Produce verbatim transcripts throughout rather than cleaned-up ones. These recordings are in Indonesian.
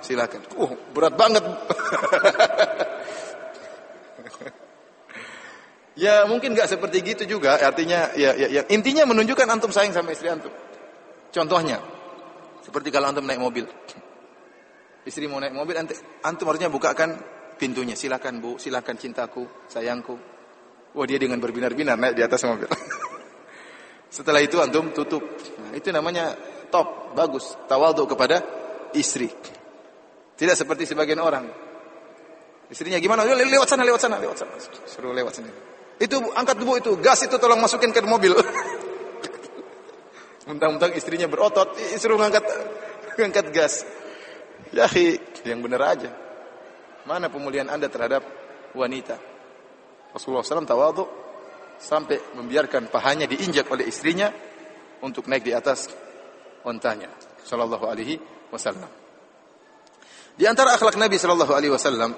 silakan. Uh, berat banget. Ya mungkin nggak seperti gitu juga. Artinya ya, ya, ya intinya menunjukkan antum sayang sama istri antum. Contohnya seperti kalau antum naik mobil, istri mau naik mobil, antum harusnya bukakan pintunya. Silakan bu, silakan cintaku, sayangku. Wah dia dengan berbinar-binar naik di atas mobil. Setelah itu antum tutup. Nah, itu namanya top, bagus. Tawadhu kepada istri. Tidak seperti sebagian orang. Istrinya gimana? Lewat sana, lewat sana, lewat sana. Suruh lewat sini. Itu angkat bu itu, gas itu tolong masukin ke mobil. Mentang-mentang istrinya berotot, suruh ngangkat ngangkat gas. Ya, yang benar aja. Mana pemulihan Anda terhadap wanita? Rasulullah shallallahu alaihi wasallam tawadhu sampai membiarkan pahanya diinjak oleh istrinya untuk naik di atas ontanya. Sallallahu alaihi wasallam. Di antara akhlak Nabi sallallahu alaihi wasallam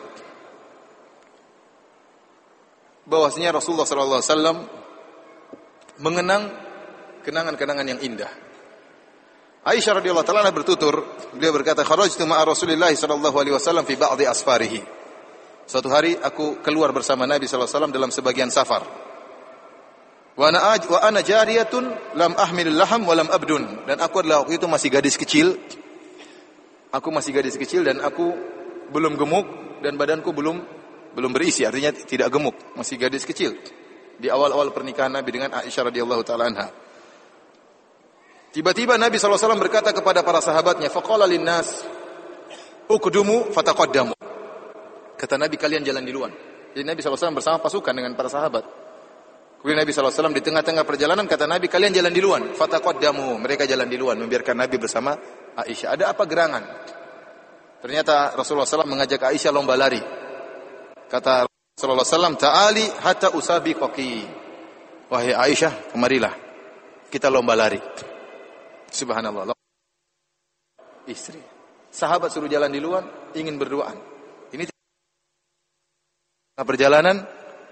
bahwasanya Rasulullah sallallahu alaihi wasallam mengenang kenangan-kenangan yang indah. Aisyah radhiyallahu taala bertutur, beliau berkata, "Kharajtu ma'a Rasulillah sallallahu alaihi wasallam fi ba'dhi asfarihi." Suatu hari aku keluar bersama Nabi sallallahu alaihi wasallam dalam sebagian safar. Wa ana wa ana jariyatun lam ahmilul laham wa lam abdun. Dan aku adalah waktu itu masih gadis kecil. Aku masih gadis kecil dan aku belum gemuk dan badanku belum belum berisi, artinya tidak gemuk, masih gadis kecil. Di awal-awal pernikahan Nabi dengan Aisyah radhiyallahu taala anha. Tiba-tiba Nabi sallallahu alaihi wasallam berkata kepada para sahabatnya, faqala linnas uqdumu fataqaddamu. Kata Nabi, kalian jalan duluan. Jadi Nabi sallallahu alaihi wasallam bersama pasukan dengan para sahabat. Kemudian Nabi sallallahu alaihi wasallam di tengah-tengah perjalanan kata Nabi, kalian jalan duluan, fataqaddamu. Mereka jalan duluan, membiarkan Nabi bersama Aisyah. Ada apa gerangan? Ternyata Rasulullah sallallahu alaihi wasallam mengajak Aisyah lomba lari. Kata Rasulullah sallallahu alaihi wasallam, ta'ali hatta usabiqaki. Wahai Aisyah, kemarilah. Kita lomba lari. Subhanallah. Istri. Sahabat suruh jalan di luar, ingin berduaan. Ini perjalanan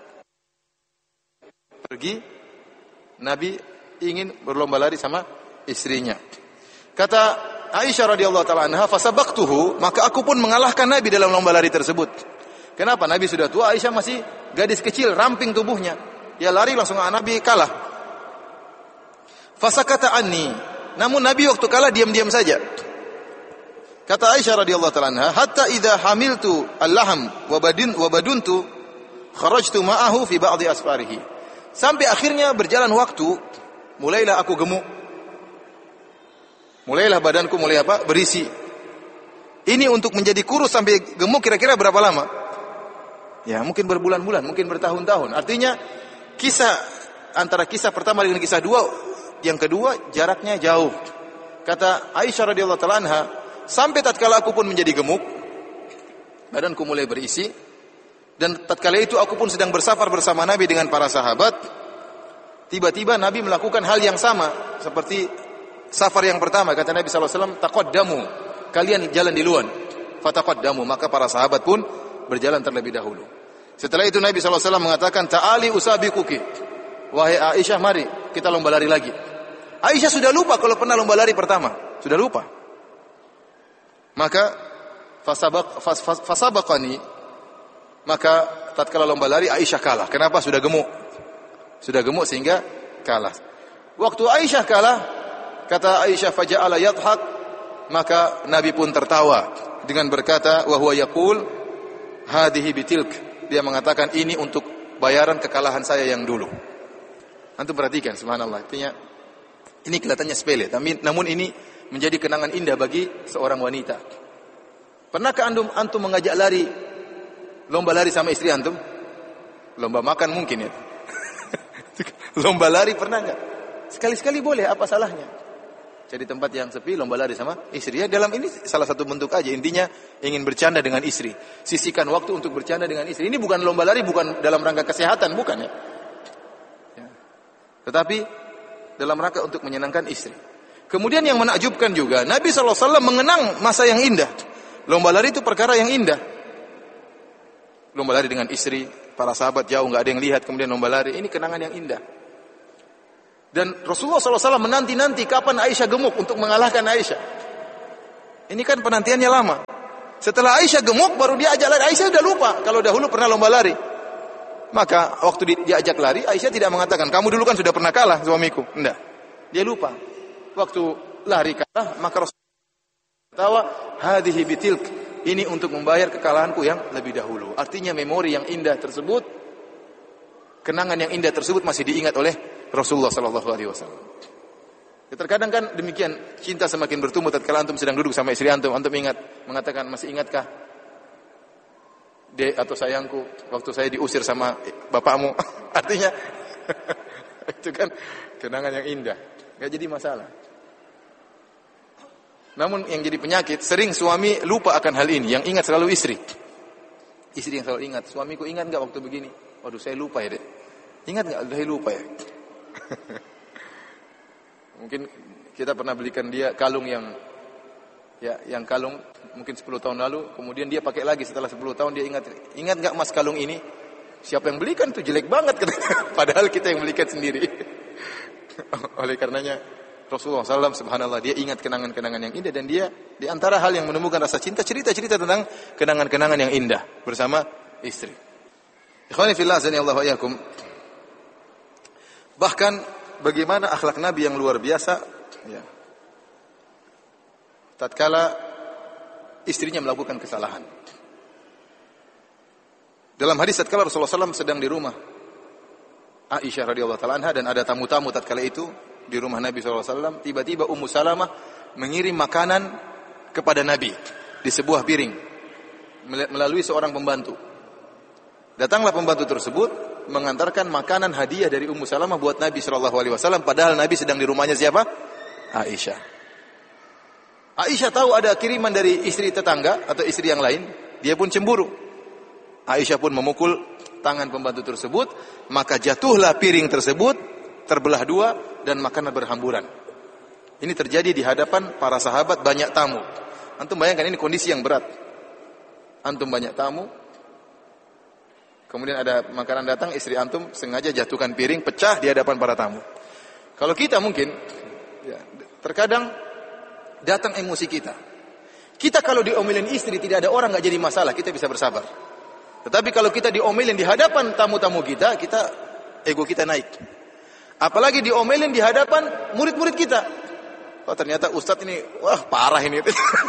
pergi, Nabi ingin berlomba lari sama istrinya. Kata Aisyah radhiyallahu taala anha, fasabaqtuhu, maka aku pun mengalahkan Nabi dalam lomba lari tersebut. Kenapa? Nabi sudah tua, Aisyah masih gadis kecil, ramping tubuhnya. Dia lari langsung Nabi kalah. Fasakata anni, namun Nabi waktu kalah diam-diam saja. Kata Aisyah radhiyallahu taala anha, hatta idza hamiltu al-laham wa badin wa baduntu kharajtu ma'ahu fi ba'dhi asfarihi. Sampai akhirnya berjalan waktu, mulailah aku gemuk. Mulailah badanku mulai apa? Berisi. Ini untuk menjadi kurus sampai gemuk kira-kira berapa lama? Ya, mungkin berbulan-bulan, mungkin bertahun-tahun. Artinya kisah antara kisah pertama dengan kisah dua, yang kedua jaraknya jauh. Kata Aisyah radhiyallahu taala anha, sampai tatkala aku pun menjadi gemuk, badanku mulai berisi, dan tatkala itu aku pun sedang bersafar bersama Nabi dengan para sahabat. Tiba-tiba Nabi melakukan hal yang sama seperti safar yang pertama. Kata Nabi sallallahu alaihi wasallam, taqaddamu, kalian jalan di luar. Fataqaddamu, maka para sahabat pun berjalan terlebih dahulu. Setelah itu Nabi sallallahu alaihi wasallam mengatakan, ta'ali usabiquki. Wahai Aisyah, mari kita lomba lari lagi. Aisyah sudah lupa kalau pernah lomba lari pertama, sudah lupa. Maka fasabaq fas, fas, fasabaqani, maka tatkala lomba lari Aisyah kalah. Kenapa? Sudah gemuk. Sudah gemuk sehingga kalah. Waktu Aisyah kalah, kata Aisyah, faja'ala yadhhak, maka Nabi pun tertawa dengan berkata, wa huwa yaqul hadhihi bitilk. Dia mengatakan ini untuk bayaran kekalahan saya yang dulu. Antum perhatikan, subhanallah. Artinya ini kelihatannya sepele, tapi namun ini menjadi kenangan indah bagi seorang wanita. Pernahkah antum antum mengajak lari, lomba lari sama istri antum? Lomba makan mungkin ya. Lomba lari pernah enggak? Sekali-sekali boleh, apa salahnya? Jadi tempat yang sepi, lomba lari sama istri. Ya, dalam ini salah satu bentuk aja. Intinya ingin bercanda dengan istri. Sisihkan waktu untuk bercanda dengan istri. Ini bukan lomba lari, bukan dalam rangka kesehatan, bukan ya. Ya. Tetapi dalam rangka untuk menyenangkan istri. Kemudian yang menakjubkan juga, Nabi sallallahu alaihi wasallam mengenang masa yang indah. Lomba lari itu perkara yang indah. Lomba lari dengan istri, para sahabat jauh, nggak ada yang lihat, kemudian lomba lari. Ini kenangan yang indah. Dan Rasulullah sallallahu alaihi wasallam menanti-nanti kapan Aisyah gemuk untuk mengalahkan Aisyah. Ini kan penantiannya lama. Setelah Aisyah gemuk, baru dia ajak lari. Aisyah sudah lupa kalau dahulu pernah lomba lari. Maka waktu di, diajak lari, Aisyah tidak mengatakan, kamu dulu kan sudah pernah kalah suamiku. Tidak. Dia lupa. Waktu lari kalah, maka Rasulullah katawa, hadhihi bitilk. Ini untuk membayar kekalahanku yang lebih dahulu. Artinya memori yang indah tersebut, kenangan yang indah tersebut masih diingat oleh Rasulullah sallallahu alaihi wasallam. Terkadang kan demikian, cinta semakin bertumbuh tatkala antum sedang duduk sama istri antum, antum ingat, mengatakan, masih ingatkah Dek atau sayangku waktu saya diusir sama bapakmu? Artinya itu kan kenangan yang indah, enggak jadi masalah. Namun yang jadi penyakit, sering suami lupa akan hal ini, yang ingat selalu istri. Istri yang selalu ingat, suamiku ingat enggak waktu begini? Waduh, saya lupa ya, Dek. Ingat enggak? Saya lupa ya. Mungkin kita pernah belikan dia kalung yang ya, yang kalung mungkin sepuluh tahun lalu, kemudian dia pakai lagi setelah sepuluh tahun, dia ingat, ingat enggak Mas kalung ini? Siapa yang belikan tuh, jelek banget katanya. Padahal kita yang belikan sendiri. Oleh karenanya Rasulullah sallallahu alaihi wasallam subhanallah, dia ingat kenangan-kenangan yang indah, dan dia di antara hal yang menumbuhkan rasa cinta, cerita-cerita tentang kenangan-kenangan yang indah bersama istri. Ikhwani fillah, azanillahu wa iyyakum. Bahkan bagaimana akhlak Nabi yang luar biasa, ya. Tatkala istrinya melakukan kesalahan. Dalam hadis tatkala Rasulullah sallallahu alaihi wasallam sedang di rumah Aisyah radhiyallahu taala anha, dan ada tamu-tamu tatkala itu di rumah Nabi sallallahu alaihi wasallam, tiba-tiba Ummu Salamah mengirim makanan kepada Nabi di sebuah piring melalui seorang pembantu. Datanglah pembantu tersebut mengantarkan makanan hadiah dari Ummu Salamah buat Nabi sallallahu alaihi wasallam, padahal Nabi sedang di rumahnya siapa? Aisyah. Aisyah tahu ada kiriman dari istri tetangga atau istri yang lain, dia pun cemburu. Aisyah pun memukul tangan pembantu tersebut, maka jatuhlah piring tersebut, terbelah dua, dan makanan berhamburan. Ini terjadi di hadapan para sahabat, banyak tamu. Antum bayangkan, ini kondisi yang berat. Antum banyak tamu, kemudian ada makanan datang, istri antum sengaja jatuhkan piring, pecah di hadapan para tamu. Kalau kita mungkin, ya, terkadang datang emosi kita. Kita kalau diomelin istri tidak ada orang, nggak jadi masalah, kita bisa bersabar. Tetapi kalau kita diomelin di hadapan tamu-tamu kita, kita ego kita naik. Apalagi diomelin di hadapan murid-murid kita. Oh ternyata ustadz ini, wah parah ini.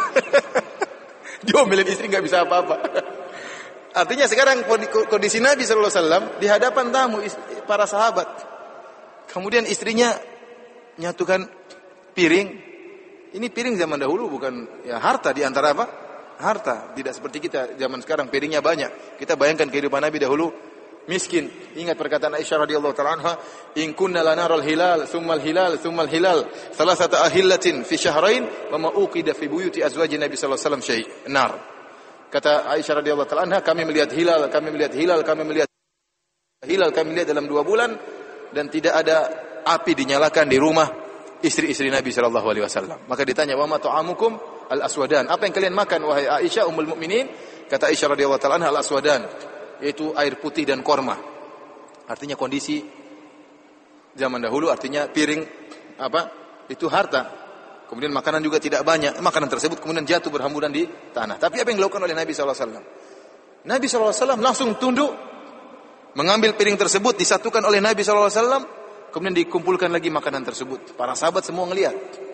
Diomelin istri nggak bisa apa-apa. Artinya sekarang kondisi Nabi sallallahu alaihi wasallam di hadapan tamu para sahabat. Kemudian istrinya nyatukan piring. Ini piring zaman dahulu bukan ya harta, di antara apa? Harta. Tidak seperti kita zaman sekarang piringnya banyak. Kita bayangkan kehidupan Nabi dahulu miskin. Ingat perkataan Aisyah radhiyallahu taala anha, "In kunna lanaral hilal, tsummal hilal, tsummal hilal, salasata ahillatin fi syahrain wa ma uqida fi buyuti azwajin Nabi sallallahu alaihi wasallam syai'." Nar. Kata Aisyah radhiyallahu taala anha, kami melihat hilal, kami melihat hilal, kami melihat hilal, kami melihat dalam dua bulan, dan tidak ada api dinyalakan di rumah istri-istri Nabi sallallahu alaihi wasallam. Maka ditanya, "Wa ma ta'amukum?" Al-aswadan. Apa yang kalian makan wahai Aisyah ummul mukminin? Kata Aisyah radhiyallahu taala anha, al-aswadan, yaitu air putih dan korma. Artinya kondisi zaman dahulu, artinya piring apa? Itu harta. Kemudian makanan juga tidak banyak. Makanan tersebut kemudian jatuh berhamburan di tanah. Tapi apa yang dilakukan oleh Nabi sallallahu alaihi wasallam? Nabi sallallahu alaihi wasallam langsung tunduk, mengambil piring tersebut, disatukan oleh Nabi sallallahu alaihi wasallam, kemudian dikumpulkan lagi makanan tersebut. Para sahabat semua ngelihat.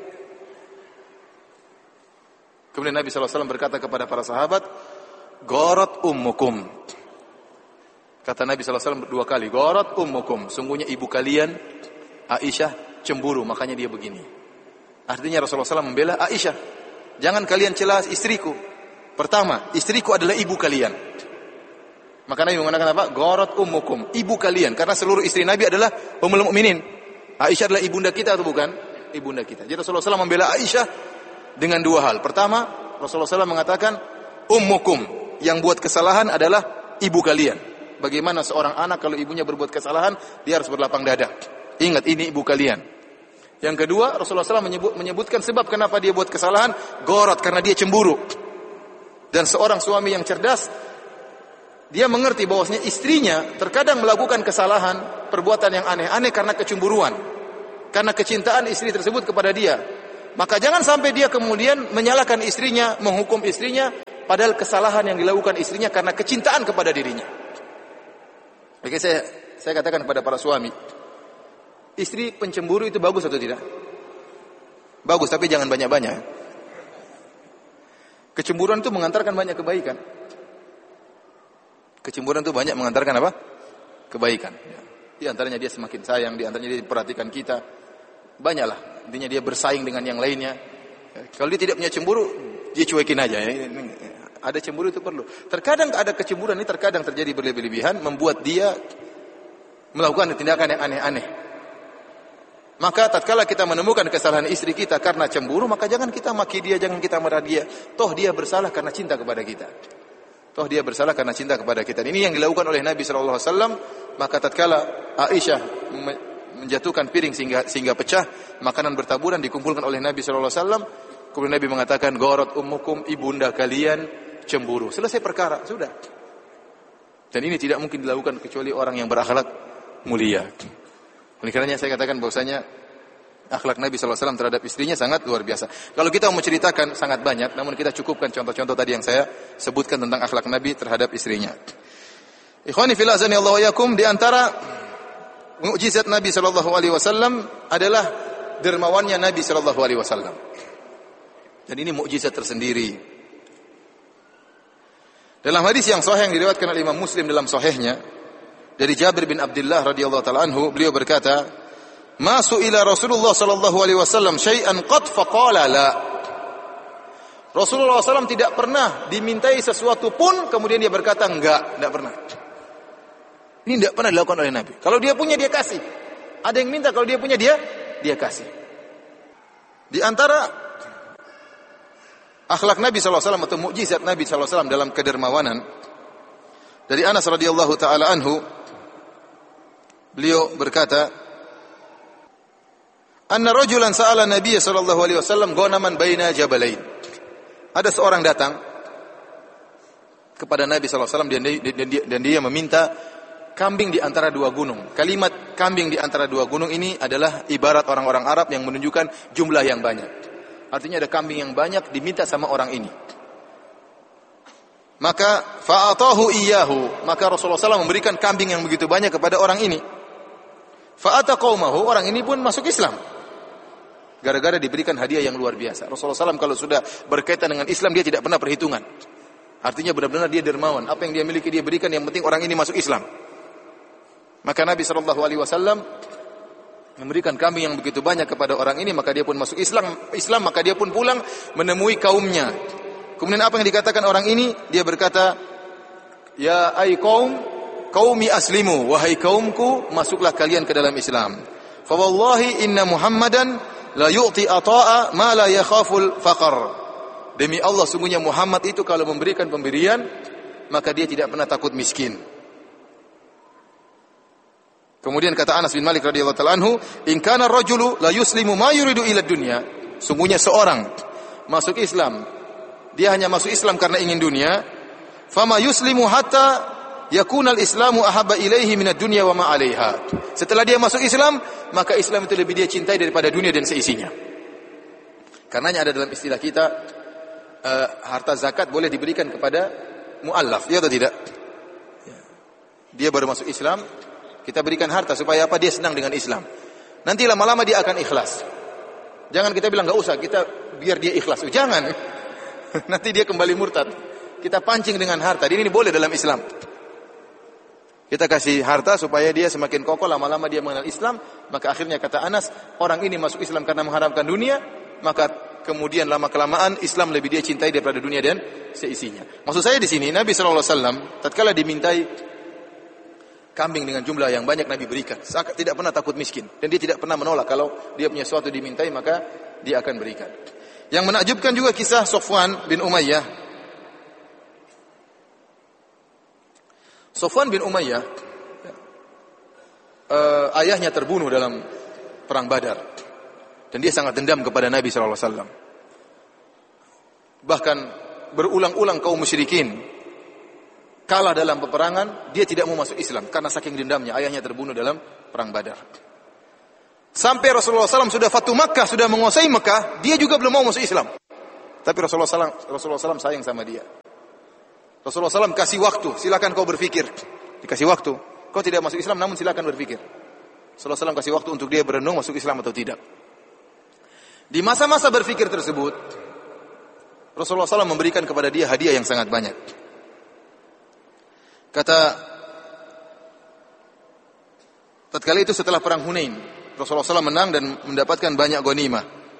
Kemudian Nabi sallallahu alaihi wasallam berkata kepada para sahabat, "Gharat ummukum." Kata Nabi sallallahu alaihi wasallam dua kali, "Gharat ummukum." Sungguhnya ibu kalian Aisyah cemburu, makanya dia begini. Artinya Rasulullah sallallahu alaihi wasallam membela Aisyah. Jangan kalian celah istriku. Pertama, istriku adalah ibu kalian. Maka Nabi mengatakan apa? Gharat ummukum, ibu kalian. Karena seluruh istri Nabi adalah ummul mukminin. Aisyah adalah ibunda kita atau bukan? Ibunda kita. Jadi Rasulullah sallallahu alaihi wasallam membela Aisyah dengan dua hal. Pertama, Rasulullah sallallahu alaihi wasallam mengatakan, ummukum, yang buat kesalahan adalah ibu kalian. Bagaimana seorang anak kalau ibunya berbuat kesalahan, dia harus berlapang dada. Ingat, ini ibu kalian. Yang kedua, Rasulullah sallallahu alaihi wasallam menyebut, menyebutkan sebab kenapa dia buat kesalahan, gharat, karena dia cemburu. Dan seorang suami yang cerdas, dia mengerti bahwasanya istrinya terkadang melakukan kesalahan, perbuatan yang aneh-aneh karena kecemburuan, karena kecintaan istri tersebut kepada dia. Maka jangan sampai dia kemudian menyalahkan istrinya, menghukum istrinya padahal kesalahan yang dilakukan istrinya karena kecintaan kepada dirinya. Oke, saya saya katakan kepada para suami, istri pencemburu itu bagus atau tidak? Bagus, tapi jangan banyak-banyak. Kecemburuan itu mengantarkan banyak kebaikan. Kecemburuan itu banyak mengantarkan apa? Kebaikan. Di antaranya dia semakin sayang, di antaranya dia perhatikan kita. Banyaklah. Intinya dia bersaing dengan yang lainnya. Kalau dia tidak punya cemburu, dia cuekin aja. Ada cemburu itu perlu. Terkadang ada kecemburuan ini terkadang terjadi berlebih-lebihan, membuat dia melakukan tindakan yang aneh-aneh. Maka tatkala kita menemukan kesalahan istri kita karena cemburu, maka jangan kita maki dia, jangan kita marah dia. Toh dia bersalah karena cinta kepada kita. Toh dia bersalah karena cinta kepada kita. Ini yang dilakukan oleh Nabi sallallahu alaihi wasallam. Maka tatkala Aisyah menjatuhkan piring sehingga sehingga pecah, makanan bertaburan dikumpulkan oleh Nabi sallallahu alaihi wasallam. Kemudian Nabi mengatakan, "Gharat ummukum, ibunda kalian cemburu." Selesai perkara, sudah. Dan ini tidak mungkin dilakukan kecuali orang yang berakhlak mulia. Oleh karenanya saya katakan bahwasanya akhlak Nabi sallallahu alaihi wasallam terhadap istrinya sangat luar biasa. Kalau kita mau menceritakan sangat banyak, namun kita cukupkan contoh-contoh tadi yang saya sebutkan tentang akhlak Nabi terhadap istrinya. Ikhwani fillah azani Allah wa yakum, di antara mukjizat Nabi sallallahu alaihi wasallam adalah dermawannya Nabi sallallahu alaihi wasallam. Dan ini mukjizat tersendiri. Dalam hadis yang sahih yang diriwayatkan oleh Imam Muslim dalam sahihnya, dari Jabir bin Abdullah radhiyallahu taala anhu, beliau berkata, "Ma su'ila Rasulullah sallallahu alaihi wasallam syai'an qad faqala la." Rasulullah sallallahu alaihi wasallam tidak pernah dimintai sesuatu pun kemudian dia berkata enggak, tidak pernah. Ini tidak pernah dilakukan oleh Nabi. Kalau dia punya dia kasih. Ada yang minta, kalau dia punya dia dia kasih. Di antara akhlak Nabi sallallahu alaihi wasallam atau mukjizat Nabi sallallahu alaihi wasallam dalam kedermawanan, dari Anas radhiyallahu taala anhu, beliau berkata, "Anna rajulan sa'ala Nabiy sallallahu alaihi wasallam ghanaman baina jabalain." Ada seorang datang kepada Nabi sallallahu alaihi wasallam dan dia, dan dia, dan dia meminta kambing di antara dua gunung. Kalimat kambing di antara dua gunung ini adalah ibarat orang-orang Arab yang menunjukkan jumlah yang banyak. Artinya ada kambing yang banyak diminta sama orang ini. Maka fa'atahu iyyahu, maka Rasulullah sallallahu alaihi wasallam memberikan kambing yang begitu banyak kepada orang ini. Fa'ata qaumahu, orang ini pun masuk Islam. Gara-gara diberikan hadiah yang luar biasa. Rasulullah sallallahu alaihi wasallam kalau sudah berkaitan dengan Islam dia tidak pernah perhitungan. Artinya benar-benar dia dermawan. Apa yang dia miliki dia berikan, yang penting orang ini masuk Islam. Maka Nabi sallallahu alaihi wasallam memberikan kambing yang begitu banyak kepada orang ini, maka dia pun masuk Islam. Islam maka dia pun pulang menemui kaumnya. Kemudian apa yang dikatakan orang ini? Dia berkata, "Ya ai qaum, qaumi aslimu, wahai kaumku, masuklah kalian ke dalam Islam. Fa wallahi inna Muhammadan la yu'ti ata'a ma la yakhaful faqr." Demi Allah, sungguhnya Muhammad itu kalau memberikan pemberian, maka dia tidak pernah takut miskin. Kemudian kata Anas bin Malik radhiyallahu ta'ala anhu, "In kana ar-rajulu la yuslimu ma yuridu ila dunya." Sungguhnya seorang masuk Islam, dia hanya masuk Islam karena ingin dunia, fama yuslimu hatta yakuna al-islamu ahabba ilaihi minad dunya wa ma 'alaiha. Setelah dia masuk Islam, maka Islam itu lebih dia cintai daripada dunia dan seisinya. Karenanya ada dalam istilah kita, uh, harta zakat boleh diberikan kepada muallaf, ya atau tidak? Dia baru masuk Islam, kita berikan harta supaya apa? Dia senang dengan Islam. Nanti lama-lama dia akan ikhlas. Jangan kita bilang enggak usah, kita biar dia ikhlas. Oh, jangan. Nanti dia kembali murtad. Kita pancing dengan harta. Ini boleh dalam Islam. Kita kasih harta supaya dia semakin kokoh, lama-lama dia mengenal Islam. Maka akhirnya kata Anas, orang ini masuk Islam karena mengharapkan dunia, maka kemudian lama-kelamaan Islam lebih dia cintai daripada dunia dan seisinya. Maksud saya di sini, Nabi sallallahu alaihi wasallam tatkala dimintai kambing dengan jumlah yang banyak, Nabi berikan. Tidak pernah takut miskin. Dan dia tidak pernah menolak. Kalau dia punya sesuatu dimintai, maka dia akan berikan. Yang menakjubkan juga kisah Sofwan bin Umayyah. Sofwan bin Umayyah, uh, ayahnya terbunuh dalam perang Badar. Dan dia sangat dendam kepada Nabi sallallahu alaihi wasallam. Bahkan berulang-ulang kaum musyrikin kalah dalam peperangan, dia tidak mau masuk Islam karena saking dendamnya, ayahnya terbunuh dalam perang Badar. Sampai Rasulullah sallallahu alaihi wasallam sudah fatu Makkah, sudah menguasai Makkah, dia juga belum mau masuk Islam. Tapi Rasulullah sallallahu alaihi wasallam sayang sama dia. Rasulullah shallallahu alaihi wasallam kasih waktu, silakan kau berpikir. Dikasih waktu. Kau tidak masuk Islam, namun silakan berpikir. Rasulullah shallallahu alaihi wasallam kasih waktu untuk dia berenung masuk Islam atau tidak. Di masa-masa berpikir tersebut, Rasulullah shallallahu alaihi wasallam memberikan kepada dia hadiah yang sangat banyak. Kata, tatkala itu setelah perang Hunain, Rasulullah shallallahu alaihi wasallam menang dan mendapatkan banyak ghanimah.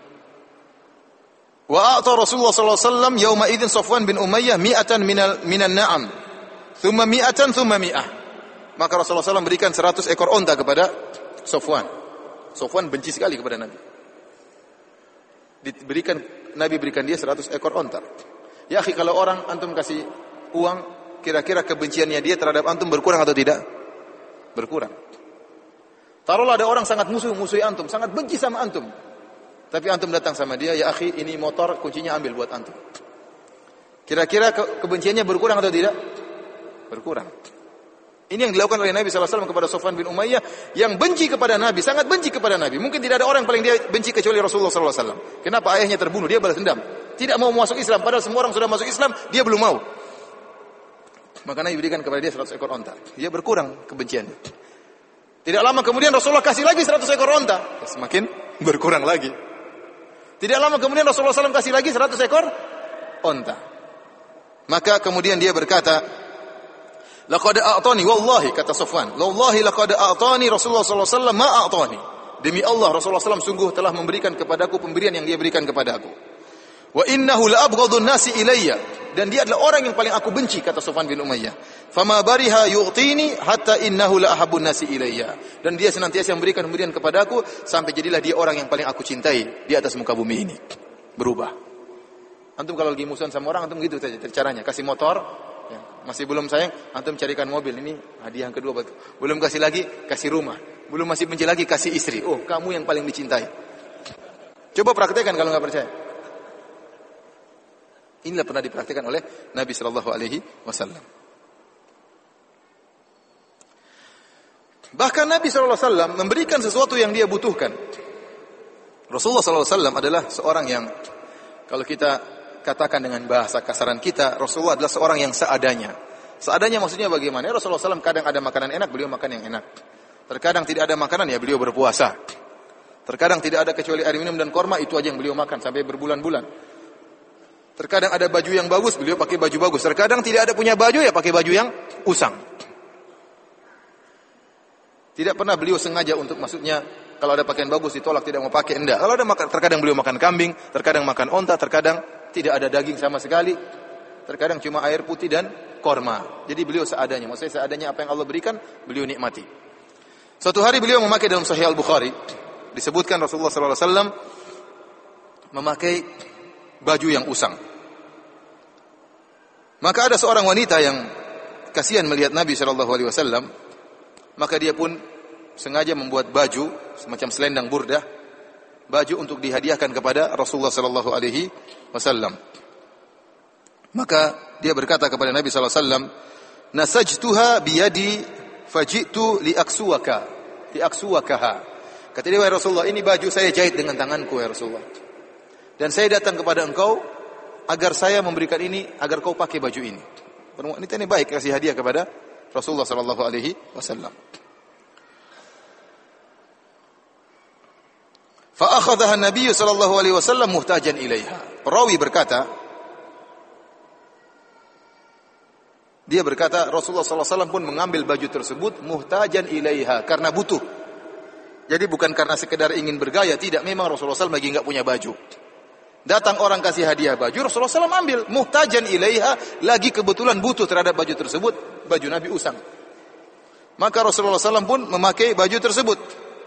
Wa a'ta Rasulullah sallallahu alaihi wasallam yauma idzin Safwan bin Umayyah mi'atan minal minan na'am. Thumma mi'atan thumma mi'ah. Maka Rasulullah sallallahu alaihi wasallam berikan seratus ekor onta kepada Safwan. Safwan benci sekali kepada Nabi. Diberikan Nabi berikan dia seratus ekor onta. Ya akhi, kalau orang antum kasih uang, kira-kira kebenciannya dia terhadap antum berkurang atau tidak? Berkurang. Taruhlah ada orang sangat musuh, musuhi antum, sangat benci sama antum. Tapi antum datang sama dia, ya akhi, ini motor, kuncinya ambil buat antum. Kira-kira ke- kebenciannya berkurang atau tidak? Berkurang. Ini yang dilakukan oleh Nabi sallallahu alaihi wasallam kepada Safwan bin Umayyah yang benci kepada Nabi, sangat benci kepada Nabi. Mungkin tidak ada orang yang paling dia benci kecuali Rasulullah sallallahu alaihi wasallam. Kenapa ayahnya terbunuh? Dia balas dendam. Tidak mau masuk Islam, padahal semua orang sudah masuk Islam, dia belum mau. Maka Nabi berikan kepada dia seratus ekor onta. Dia berkurang kebenciannya. Tidak lama kemudian Rasulullah kasih lagi seratus ekor onta. Semakin berkurang lagi. Tidak lama kemudian Rasulullah sallallahu alaihi wasallam kasih lagi seratus ekor onta. Maka kemudian dia berkata, laqad a'tani wallahi, kata Safwan, wallahi laqad a'tani Rasulullah sallallahu alaihi wasallam ma a'tani. Demi Allah Rasulullah sallallahu alaihi wasallam sungguh telah memberikan kepadaku pemberian yang dia berikan kepadaku. Wa innahu la abghadun nasi ilayya, dan dia adalah orang yang paling aku benci, kata Safwan bin Umayyah. Fama bariha yu'tini hatta innahu la ahabbun nasi ilayya, dan dia senantiasa memberikan pemberian kepadaku sampai jadilah dia orang yang paling aku cintai di atas muka bumi ini. Berubah. Antum kalau lagi musuhan sama orang, antum gitu saja caranya, kasih motor, ya, masih belum sayang, antum carikan mobil, ini hadiah yang kedua. Belum kasih lagi, kasih rumah. Belum masih benci lagi, kasih istri. Oh, kamu yang paling dicintai. Coba praktekkan kalau nggak percaya. Inilah pernah dipraktikkan oleh Nabi sallallahu alaihi wasallam. Bahkan Nabi sallallahu alaihi wasallam memberikan sesuatu yang dia butuhkan. Rasulullah sallallahu alaihi wasallam adalah seorang yang, kalau kita katakan dengan bahasa kasaran kita, Rasulullah adalah seorang yang seadanya. Seadanya maksudnya bagaimana? Rasulullah sallallahu alaihi wasallam kadang ada makanan enak, beliau makan yang enak. Terkadang tidak ada makanan, ya beliau berpuasa. Terkadang tidak ada kecuali air minum dan korma, itu aja yang beliau makan sampai berbulan-bulan. Terkadang ada baju yang bagus, beliau pakai baju bagus. Terkadang tidak ada punya baju, ya pakai baju yang usang. Tidak pernah beliau sengaja untuk, maksudnya kalau ada pakaian bagus ditolak, tidak mau pakai, enggak. Kalau ada makan, terkadang beliau makan kambing, terkadang makan onta, terkadang tidak ada daging sama sekali, terkadang cuma air putih dan korma. Jadi beliau seadanya, maksudnya seadanya apa yang Allah berikan, beliau nikmati. Suatu hari beliau memakai, dalam Sahih Al-Bukhari disebutkan Rasulullah sallallahu alaihi wasallam memakai baju yang usang. Maka ada seorang wanita yang kasihan melihat Nabi sallallahu alaihi wasallam, maka dia pun sengaja membuat baju semacam selendang burdah, baju untuk dihadiahkan kepada Rasulullah sallallahu alaihi wasallam. Maka dia berkata kepada Nabi sallallahu alaihi wasallam, "Nasajtuha biyadi faji'tu liaksuwaka, liaksuwakaha." Kata dia, "Wahai Rasulullah, ini baju saya jahit dengan tanganku ya Rasulullah. Dan saya datang kepada engkau agar saya memberikan ini, agar kau pakai baju ini." Wanita ini baik, kasih hadiah kepada Rasulullah sallallahu alaihi wasallam. Fa akhadhaha an-nabiy sallallahu alaihi wasallam muhtajan ilaiha. Perawi berkata, dia berkata Rasulullah sallallahu alaihi wasallam pun mengambil baju tersebut muhtajan ilaiha, karena butuh. Jadi bukan karena sekedar ingin bergaya, tidak, memang Rasulullah sallallahu alaihi wasallam lagi enggak punya baju. Datang orang kasih hadiah baju, Rasulullah sallallahu alaihi wasallam ambil, muhtajan ilaiha, lagi kebetulan butuh terhadap baju tersebut, baju Nabi usang. Maka Rasulullah sallallahu alaihi wasallam pun memakai baju tersebut.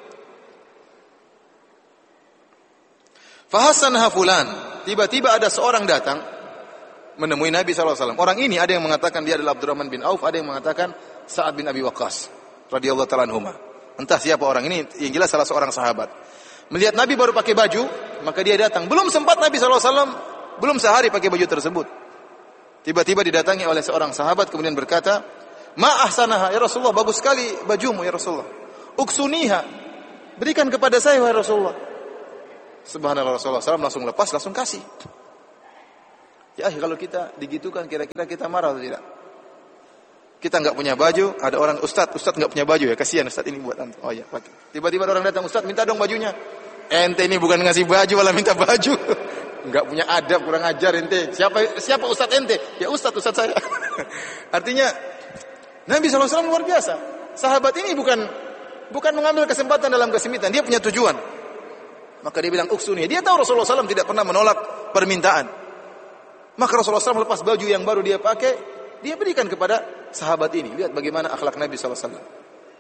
Fahasanha fulan, tiba-tiba ada seorang datang menemui Nabi sallallahu alaihi wasallam. Orang ini ada yang mengatakan dia adalah Abdurrahman bin Auf, ada yang mengatakan Sa'ad bin Abi Waqqas radhiyallahu ta'ala anhuma. Entah siapa orang ini, yang jelas salah seorang sahabat. Melihat Nabi baru pakai baju, maka dia datang. Belum sempat Nabi sallallahu alaihi wasallam, belum sehari pakai baju tersebut. Tiba-tiba didatangi oleh seorang sahabat, kemudian berkata, "Ma ahsanaha ya Rasulullah, bagus sekali bajumu ya Rasulullah. Uksuniha, berikan kepada saya ya Rasulullah." Subhanallah, Rasulullah sallallahu alaihi wasallam langsung lepas, langsung kasih. Ya, kalau kita digitukan kira-kira kita marah atau tidak? Kita enggak punya baju, ada orang ustaz, ustaz enggak punya baju ya, kasihan ustaz ini buat antum. Oh ya, pakai. Tiba-tiba ada orang datang, ustaz minta dong bajunya. Ente ini bukan ngasih baju malah minta baju. Enggak punya adab, kurang ajar ente. Siapa siapa ustaz ente? Ya ustaz, ustaz saya. Artinya Nabi shallallahu alaihi wasallam luar biasa. Sahabat ini bukan bukan mengambil kesempatan dalam kesempitan, dia punya tujuan. Maka dia bilang uksuni. Dia tahu Rasulullah shallallahu alaihi wasallam tidak pernah menolak permintaan. Maka Rasulullah shallallahu alaihi wasallam lepas baju yang baru dia pakai, dia berikan kepada sahabat ini. Lihat bagaimana akhlak Nabi shallallahu alaihi wasallam.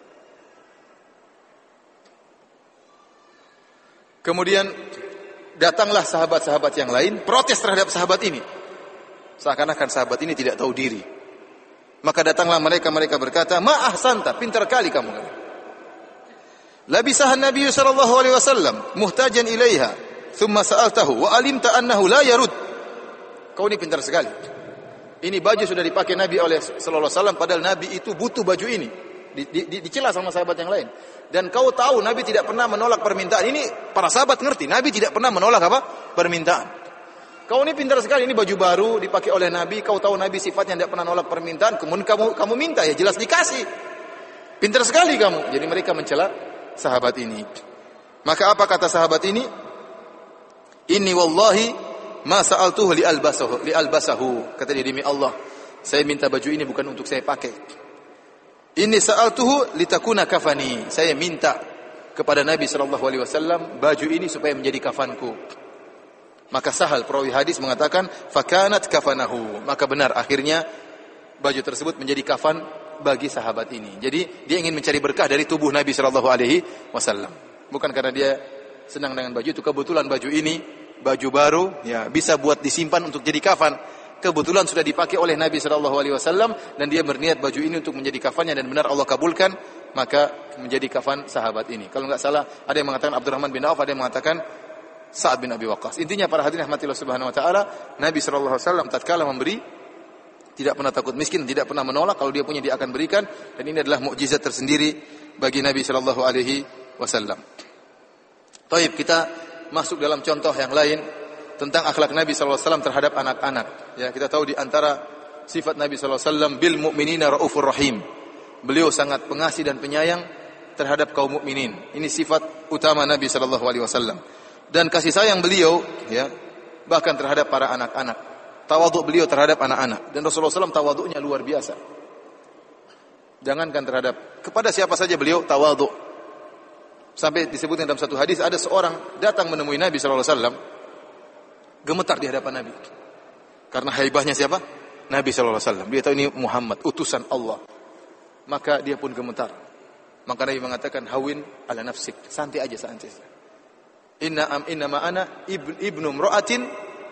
Kemudian datanglah sahabat-sahabat yang lain protes terhadap sahabat ini. Seakan-akan sahabat ini tidak tahu diri. Maka datanglah mereka, mereka berkata, "Ma ahsanta, pintar kali kamu." Labisahan Nabi sallallahu alaihi wasallam muhtajan ilaiha, thumma sa'altahu wa alimta annahu la yarud. Kau ini pintar sekali. Ini baju sudah dipakai Nabi oleh sallallahu alaihi wasallam, padahal Nabi itu butuh baju ini. Di, di, di, dicela sama sahabat yang lain. Dan kau tahu Nabi tidak pernah menolak permintaan. Ini para sahabat ngerti, Nabi tidak pernah menolak apa? Permintaan. Kau ini pintar sekali, ini baju baru dipakai oleh Nabi, kau tahu Nabi sifatnya tidak pernah nolak permintaan, kemudian kamu kamu minta, ya jelas dikasih. Pintar sekali kamu. Jadi mereka mencela sahabat ini. Maka apa kata sahabat ini? Inni wallahi ma sa'altuhu li albasahu, li albasahu. Kata dia, demi Allah, saya minta baju ini bukan untuk saya pakai. Inni sa'altuhu litakuna kafani. Saya minta kepada Nabi sallallahu alaihi wasallam baju ini supaya menjadi kafanku. Maka Sahal perawi hadis mengatakan fakanat kafanahu. Maka benar akhirnya baju tersebut menjadi kafan bagi sahabat ini. Jadi dia ingin mencari berkah dari tubuh Nabi sallallahu alaihi wasallam. Bukan karena dia senang dengan baju itu, kebetulan baju ini baju baru ya bisa buat disimpan untuk jadi kafan. Kebetulan sudah dipakai oleh Nabi sallallahu alaihi wasallam dan dia berniat baju ini untuk menjadi kafannya dan benar Allah kabulkan, maka menjadi kafan sahabat ini. Kalau enggak salah ada yang mengatakan Abdurrahman bin Auf, ada yang mengatakan Sa'ad bin Abi Waqqas. Intinya para hadirin rahmatillah subhanahu wa taala, Nabi sallallahu alaihi wasallam tatkala memberi tidak pernah takut miskin, tidak pernah menolak, kalau dia punya dia akan berikan, dan ini adalah mukjizat tersendiri bagi Nabi sallallahu alaihi wasallam. Baik, kita masuk dalam contoh yang lain tentang akhlak Nabi sallallahu alaihi wasallam terhadap anak-anak. Ya, kita tahu di antara sifat Nabi sallallahu alaihi wasallam bil mu'minina raufur rahim. Beliau sangat pengasih dan penyayang terhadap kaum mukminin. Ini sifat utama Nabi sallallahu alaihi wasallam. Dan kasih sayang beliau ya bahkan terhadap para anak-anak. Tawadhu beliau terhadap anak-anak, dan Rasulullah sallallahu alaihi wasallam tawadhunya luar biasa. Jangankan terhadap kepada siapa saja beliau tawadhu. Sampai disebutkan dalam satu hadis ada seorang datang menemui Nabi sallallahu alaihi wasallam gemetar di hadapan Nabi. Karena haibahnya siapa? Nabi sallallahu alaihi wasallam. Dia tahu ini Muhammad, utusan Allah. Maka dia pun gemetar. Maka Nabi mengatakan hawin ala nafsik, santai aja, santai. Inna am inna ma ana ibn ibnu imra'atin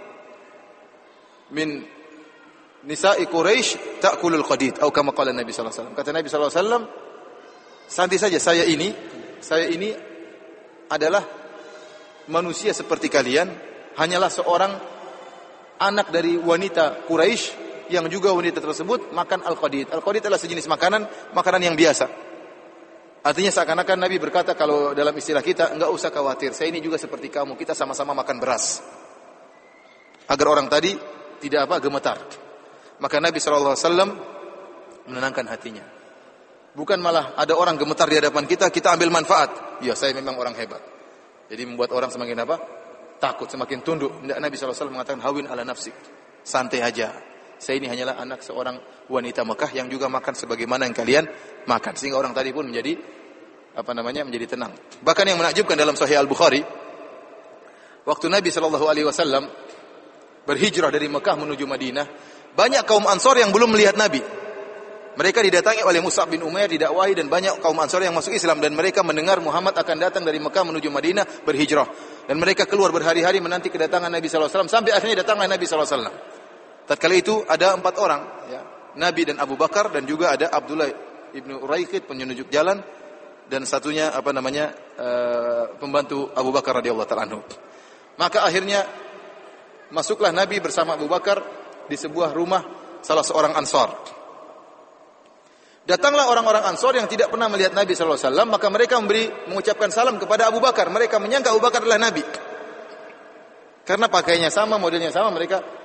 min nisa'i Quraisy ta'kulul qadid atau kama qala Nabi sallallahu alaihi wasallam. Kata Nabi sallallahu alaihi wasallam, santai saja, saya ini saya ini adalah manusia seperti kalian, hanyalah seorang anak dari wanita Quraisy yang juga wanita tersebut makan al-qadid. Al-qadid adalah sejenis makanan, makanan yang biasa. Artinya seakan-akan Nabi berkata, kalau dalam istilah kita, enggak usah khawatir, saya ini juga seperti kamu, kita sama-sama makan beras. Agar orang tadi tidak apa, gemetar. Maka Nabi sallallahu alaihi wasallam menenangkan hatinya. Bukan malah ada orang gemetar di hadapan kita, kita ambil manfaat. Ya, saya memang orang hebat. Jadi membuat orang semakin apa? Takut, semakin tunduk. Tidak, Nabi sallallahu alaihi wasallam mengatakan hawin ala nafsik. Santai aja. Saya ini hanyalah anak seorang wanita Mekah yang juga makan sebagaimana yang kalian makan. Sehingga orang tadi pun menjadi apa namanya? menjadi tenang. Bahkan yang menakjubkan dalam Sahih Al-Bukhari, waktu Nabi sallallahu alaihi wasallam berhijrah dari Mekah menuju Madinah, banyak kaum Ansor yang belum melihat Nabi. Mereka didatangi oleh Mus'ab bin Umair, didakwahi, dan banyak kaum Ansor yang masuk Islam, dan mereka mendengar Muhammad akan datang dari Mekah menuju Madinah berhijrah. Dan mereka keluar berhari-hari menanti kedatangan Nabi sallallahu alaihi wasallam, sampai akhirnya datanglah Nabi sallallahu alaihi wasallam. Tatkala itu ada empat orang, ya, Nabi dan Abu Bakar, dan juga ada Abdullah ibnu Uraiqid penunjuk jalan, dan satunya apa namanya uh, pembantu Abu Bakar radhiyallahu ta'ala anhu. Maka akhirnya masuklah Nabi bersama Abu Bakar di sebuah rumah salah seorang Ansar. Datanglah orang-orang Ansar yang tidak pernah melihat Nabi sallallahu alaihi wasallam, maka mereka memberi mengucapkan salam kepada Abu Bakar. Mereka menyangka Abu Bakar adalah Nabi. Karena pakaiannya sama, modelnya sama, mereka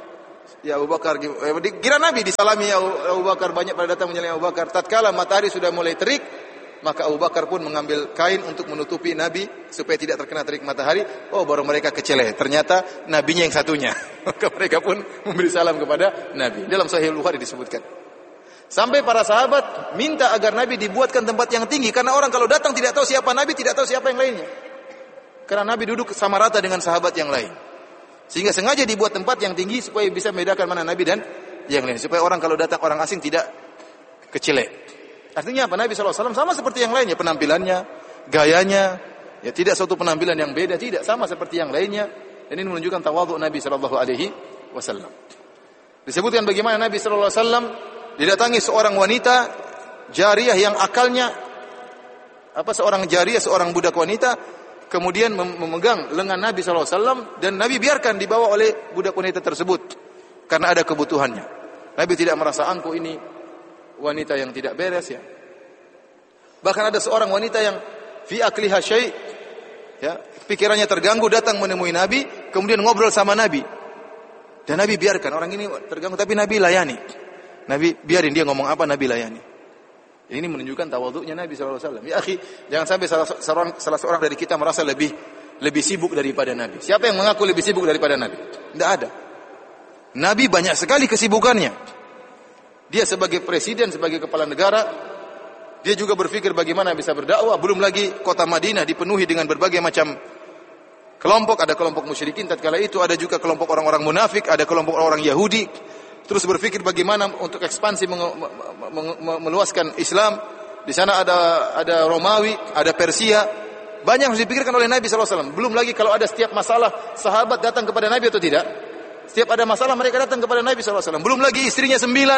Ya Abu Bakar, kira Nabi disalami ya Abu Bakar, banyak pada datang menyalami Abu Bakar. Tatkala matahari sudah mulai terik, maka Abu Bakar pun mengambil kain untuk menutupi Nabi supaya tidak terkena terik matahari. Oh, baru mereka kecele. Ternyata nabinya yang satunya. Maka mereka pun memberi salam kepada Nabi. Dalam Sahih Bukhari disebutkan. Sampai para sahabat minta agar Nabi dibuatkan tempat yang tinggi karena orang kalau datang tidak tahu siapa Nabi, tidak tahu siapa yang lainnya. Karena Nabi duduk sama rata dengan sahabat yang lain. Sehingga sengaja dibuat tempat yang tinggi supaya bisa membedakan mana Nabi dan yang lain. Supaya orang kalau datang orang asing tidak kecele. Artinya apa? Nabi shallallahu alaihi wasallam sama seperti yang lainnya. Penampilannya, gayanya. Ya tidak suatu penampilan yang beda. Tidak, sama seperti yang lainnya. Dan ini menunjukkan tawadhu Nabi shallallahu alaihi wasallam. Disebutkan bagaimana Nabi shallallahu alaihi wasallam didatangi seorang wanita jariyah yang akalnya apa seorang jariyah, seorang budak wanita kemudian memegang lengan Nabi shallallahu alaihi wasallam dan Nabi biarkan dibawa oleh budak wanita tersebut karena ada kebutuhannya. Nabi tidak merasa angkuh ini wanita yang tidak beres ya. Bahkan ada seorang wanita yang fi akliha syai' ya, pikirannya terganggu datang menemui Nabi, kemudian ngobrol sama Nabi. Dan Nabi biarkan orang ini terganggu tapi Nabi layani. Nabi biarin dia ngomong apa Nabi layani. Ini menunjukkan tawadhu'nya Nabi shallallahu alaihi wasallam. Ya akhi, jangan sampai salah seorang salah seorang dari kita merasa lebih lebih sibuk daripada Nabi. Siapa yang mengaku lebih sibuk daripada Nabi? Tidak ada. Nabi banyak sekali kesibukannya. Dia sebagai presiden, sebagai kepala negara, dia juga berpikir bagaimana bisa berdakwah. Belum lagi kota Madinah dipenuhi dengan berbagai macam kelompok. Ada kelompok musyrikin tatkala itu, ada juga kelompok orang-orang munafik, ada kelompok orang-orang Yahudi. Terus berpikir bagaimana untuk ekspansi menge- menge- menge- meluaskan Islam. Di sana ada ada Romawi, ada Persia. Banyak yang dipikirkan oleh Nabi shallallahu alaihi wasallam. Belum lagi kalau ada setiap masalah sahabat datang kepada Nabi atau tidak. Setiap ada masalah mereka datang kepada Nabi shallallahu alaihi wasallam. Belum lagi istrinya sembilan.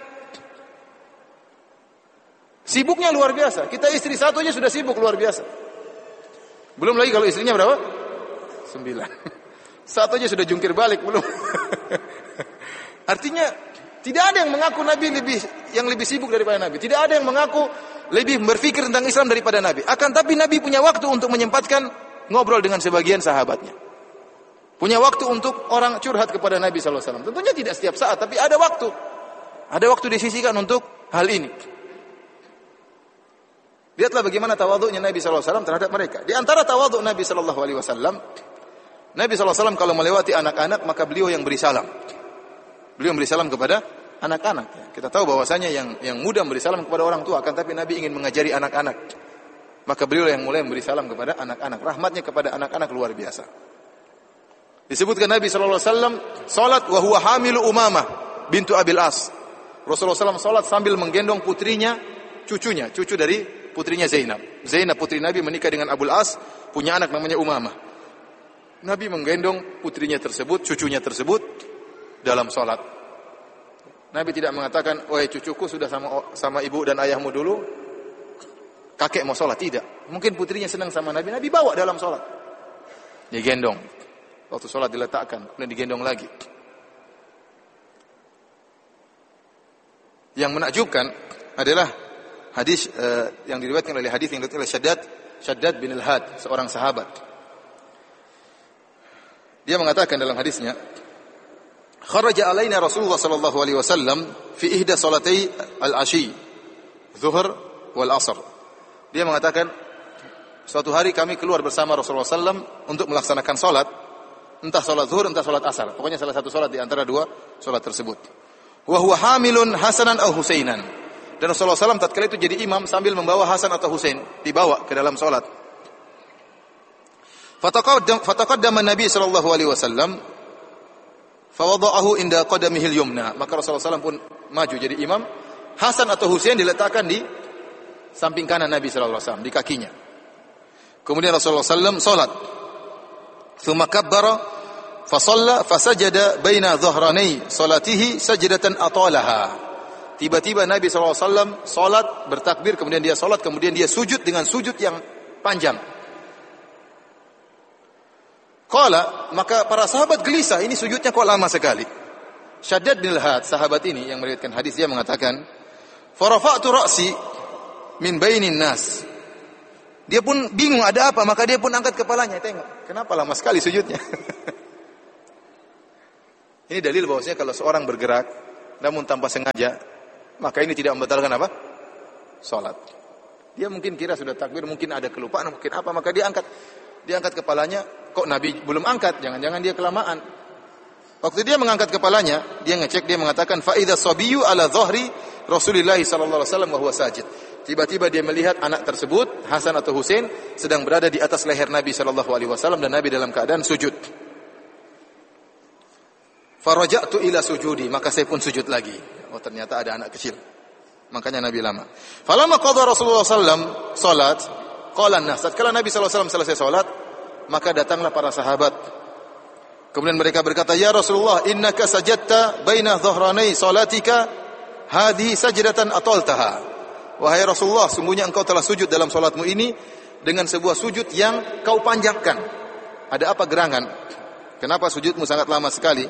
Sibuknya luar biasa. Kita istri satu aja sudah sibuk luar biasa. Belum lagi kalau istrinya berapa? Sembilan. Satu aja sudah jungkir balik belum. Artinya tidak ada yang mengaku Nabi lebih yang lebih sibuk daripada Nabi. Tidak ada yang mengaku lebih berpikir tentang Islam daripada Nabi. Akan tapi Nabi punya waktu untuk menyempatkan ngobrol dengan sebagian sahabatnya. Punya waktu untuk orang curhat kepada Nabi shallallahu alaihi wasallam. Tentunya tidak setiap saat, tapi ada waktu. Ada waktu disisihkan untuk hal ini. Lihatlah bagaimana tawadhu'nya Nabi shallallahu alaihi wasallam terhadap mereka. Di antara tawadhu' Nabi shallallahu alaihi wasallam, Nabi shallallahu alaihi wasallam kalau melewati anak-anak maka beliau yang beri salam. Beliau memberi salam kepada anak-anak. Kita tahu bahwasanya yang yang muda memberi salam kepada orang tua, akan tapi Nabi ingin mengajari anak-anak. Maka beliau yang mulai memberi salam kepada anak-anak. Rahmatnya kepada anak-anak luar biasa. Disebutkan Nabi shallallahu alaihi wasallam salat wa huwa hamilu Umamah bintu Abil As. Rasulullah shallallahu alaihi wasallam salat sambil menggendong putrinya, cucunya, cucu dari putrinya Zainab. Zainab putri Nabi menikah dengan Abul As, punya anak namanya Umamah. Nabi menggendong putrinya tersebut, cucunya tersebut dalam salat. Nabi tidak mengatakan, "Wahai cucuku sudah sama sama ibu dan ayahmu dulu, kakek mau salat." Tidak. Mungkin putrinya senang sama Nabi, Nabi bawa dalam salat. Digendong. Waktu salat diletakkan, kemudian digendong lagi. Yang menakjubkan adalah hadis uh, yang diriwayatkan oleh hadis yang diriwayatkan oleh Shaddad, Shaddad bin Al-Had, seorang sahabat. Dia mengatakan dalam hadisnya, kharaja alaina Rasulullah sallallahu alaihi wasallam fi ihda salatai al-ashi, zuhur wal asr. Dia mengatakan suatu hari kami keluar bersama Rasulullah sallallahu alaihi wasallam untuk melaksanakan salat, entah salat zuhur entah salat asar. Pokoknya salah satu salat di antara dua salat tersebut. Wa huwa hamilun Hasanan aw Husainan. Dan Rasulullah sallallahu alaihi wasallam tatkala itu jadi imam sambil membawa Hasan atau Husain, dibawa ke dalam salat. Fataqaddam fataqaddama Nabi sallallahu alaihi wasallam fawada'ahu inda qadamihi al-yumna. Maka Rasulullah sallallahu alaihi wasallam pun maju jadi imam. Hasan atau Husain diletakkan di samping kanan Nabi sallallahu alaihi wasallam, di kakinya. Kemudian Rasulullah sallallahu alaihi wasallam salat. Tsumma kabbara fa shalla fa sajada baina dhahranai salatihi sajdatan atalaha. Tiba-tiba Nabi sallallahu alaihi wasallam salat, bertakbir, kemudian dia salat, kemudian dia sujud dengan sujud yang panjang. Qala, maka para sahabat gelisah, ini sujudnya kok lama sekali. Shaddad bin Al-Had, sahabat ini yang meriwayatkan hadis, dia mengatakan, "Farafa'tu ra'si min bainin nas." Dia pun bingung ada apa, maka dia pun angkat kepalanya, tengok, kenapa lama sekali sujudnya? Ini dalil bahwasanya kalau seorang bergerak namun tanpa sengaja, maka ini tidak membatalkan apa? Salat. Dia mungkin kira sudah takbir, mungkin ada kelupaan, mungkin apa, maka dia angkat dia angkat kepalanya, kok Nabi belum angkat? Jangan-jangan dia kelamaan. Waktu dia mengangkat kepalanya, dia ngecek, dia mengatakan fa idza sabiyyu ala dhahri Rasulillah sallallahu alaihi wasallam wa huwa sajid. Tiba-tiba dia melihat anak tersebut, Hasan atau Husain, sedang berada di atas leher Nabi sallallahu alaihi wasallam dan Nabi dalam keadaan sujud. Faraja'tu ila sujudi, maka saya pun sujud lagi. Oh, ternyata ada anak kecil. Makanya Nabi lama. Falamma qada Rasulullah sallallahu alaihi wasallam salat, qala an-nas. Setelah Nabi sallallahu alaihi wasallam selesai salat, maka datanglah para sahabat. Kemudian mereka berkata, "Ya Rasulullah, innaka sajadta baina dhahranai salatika, hadhi sajdatan ataltaha." Wahai Rasulullah, sungguhnya engkau telah sujud dalam salatmu ini dengan sebuah sujud yang kau panjangkan. Ada apa gerangan? Kenapa sujudmu sangat lama sekali?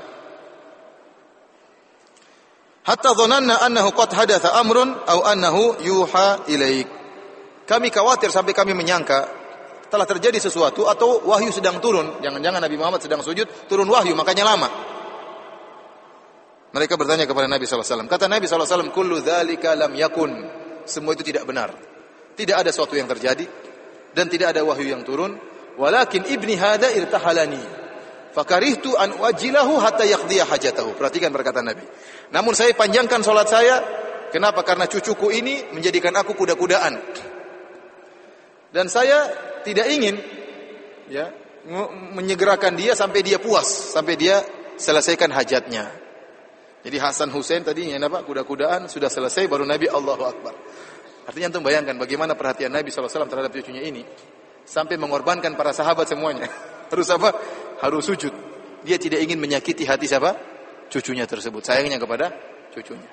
Hatta dhananna annahu qad hadatha amrun aw annahu yuha ilaik. Kami khawatir sampai kami menyangka telah terjadi sesuatu atau wahyu sedang turun. Jangan-jangan Nabi Muhammad sedang sujud, turun wahyu, makanya lama. Mereka bertanya kepada Nabi sallallahu alaihi wasallam. Kata Nabi sallallahu alaihi wasallam, "Kullu dzalika lam yakun." Semua itu tidak benar. Tidak ada sesuatu yang terjadi dan tidak ada wahyu yang turun. Walakin ibni hada irtahalani. Fakarihtu an uajjilahu hatta yaqdiya hajatahu. Perhatikan perkataan Nabi. Namun saya panjangkan salat saya. Kenapa? Karena cucuku ini menjadikan aku kuda-kudaan. Dan saya tidak ingin ya menyegerakan dia sampai dia puas, sampai dia selesaikan hajatnya. Jadi Hasan Husain tadinya apa? Kuda-kudaan, sudah selesai baru Nabi Allahu Akbar. Artinya antum bayangkan bagaimana perhatian Nabi sallallahu alaihi wasallam terhadap cucunya ini sampai mengorbankan para sahabat semuanya. Harus apa? Harus sujud. Dia tidak ingin menyakiti hati siapa? Cucunya tersebut. Sayangnya kepada cucunya.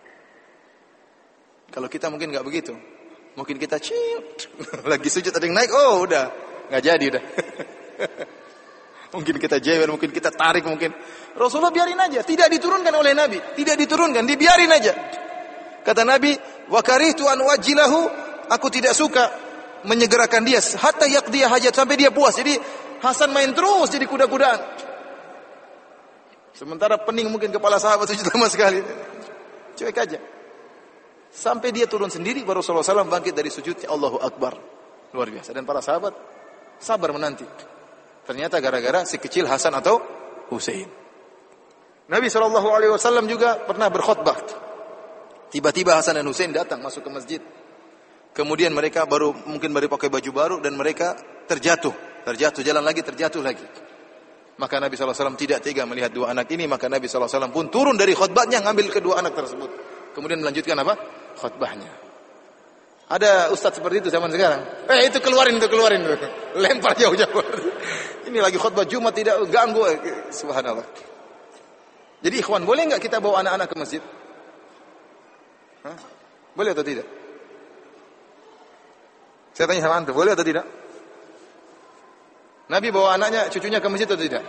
Kalau kita mungkin enggak begitu. Mungkin kita ciut, lagi sujud ada yang naik, oh udah, nggak jadi udah. Mungkin kita jewer, mungkin kita tarik, mungkin Rasulullah biarin aja, tidak diturunkan oleh Nabi, tidak diturunkan, dibiarin aja. Kata Nabi, wa karihtu an wajilahu, aku tidak suka menyegerakan dia hatta yaqdiya hajat, sampai dia puas. Jadi Hasan main terus jadi kuda-kudaan. Sementara pening mungkin kepala sahabat sujud lama sekali. Cuek aja. Sampai dia turun sendiri, baru Rasulullah sallallahu alaihi wasallam bangkit dari sujudnya, Allahu Akbar. Luar biasa. Dan para sahabat sabar menanti. Ternyata gara-gara si kecil Hasan atau Husain. Nabi shallallahu alaihi wasallam juga pernah berkhutbah. Tiba-tiba Hasan dan Husain datang masuk ke masjid. Kemudian mereka baru mungkin baru pakai baju baru dan mereka terjatuh. Terjatuh, jalan lagi, terjatuh lagi. Maka Nabi shallallahu alaihi wasallam tidak tega melihat dua anak ini. Maka Nabi shallallahu alaihi wasallam pun turun dari khutbahnya, ngambil kedua anak tersebut. Kemudian melanjutkan apa? Khutbahnya. Ada ustaz seperti itu zaman sekarang. Eh itu keluarin, itu keluarin. Lempar jauh-jauh. Ini lagi khutbah Jumat, tidak ganggu. Subhanallah. Jadi ikhwan, boleh enggak kita bawa anak-anak ke masjid? Hah? Boleh atau tidak? Saya tanya sama antum, boleh atau tidak? Nabi bawa anaknya, cucunya ke masjid atau tidak?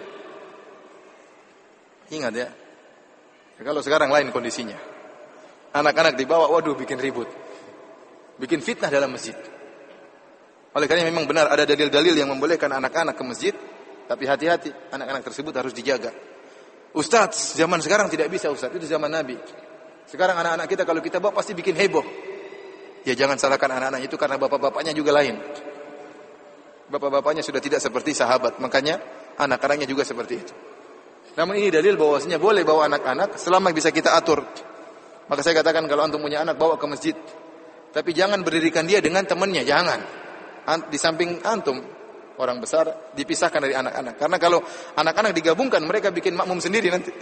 Ingat ya. Kalau sekarang lain kondisinya. Anak-anak dibawa, waduh bikin ribut. Bikin fitnah dalam masjid. Oleh karena memang benar ada dalil-dalil yang membolehkan anak-anak ke masjid. Tapi hati-hati, anak-anak tersebut harus dijaga. Ustaz, zaman sekarang tidak bisa Ustaz, itu zaman Nabi. Sekarang anak-anak kita kalau kita bawa pasti bikin heboh. Ya jangan salahkan anak-anak itu karena bapak-bapaknya juga lain. Bapak-bapaknya sudah tidak seperti sahabat. Makanya anak-anaknya juga seperti itu. Namun ini dalil bahwasanya boleh bawa anak-anak selama bisa kita atur. Maka saya katakan kalau antum punya anak bawa ke masjid, tapi jangan berdirikan dia dengan temannya, jangan. Di samping antum orang besar dipisahkan dari anak-anak. Karena kalau anak-anak digabungkan mereka bikin makmum sendiri nanti.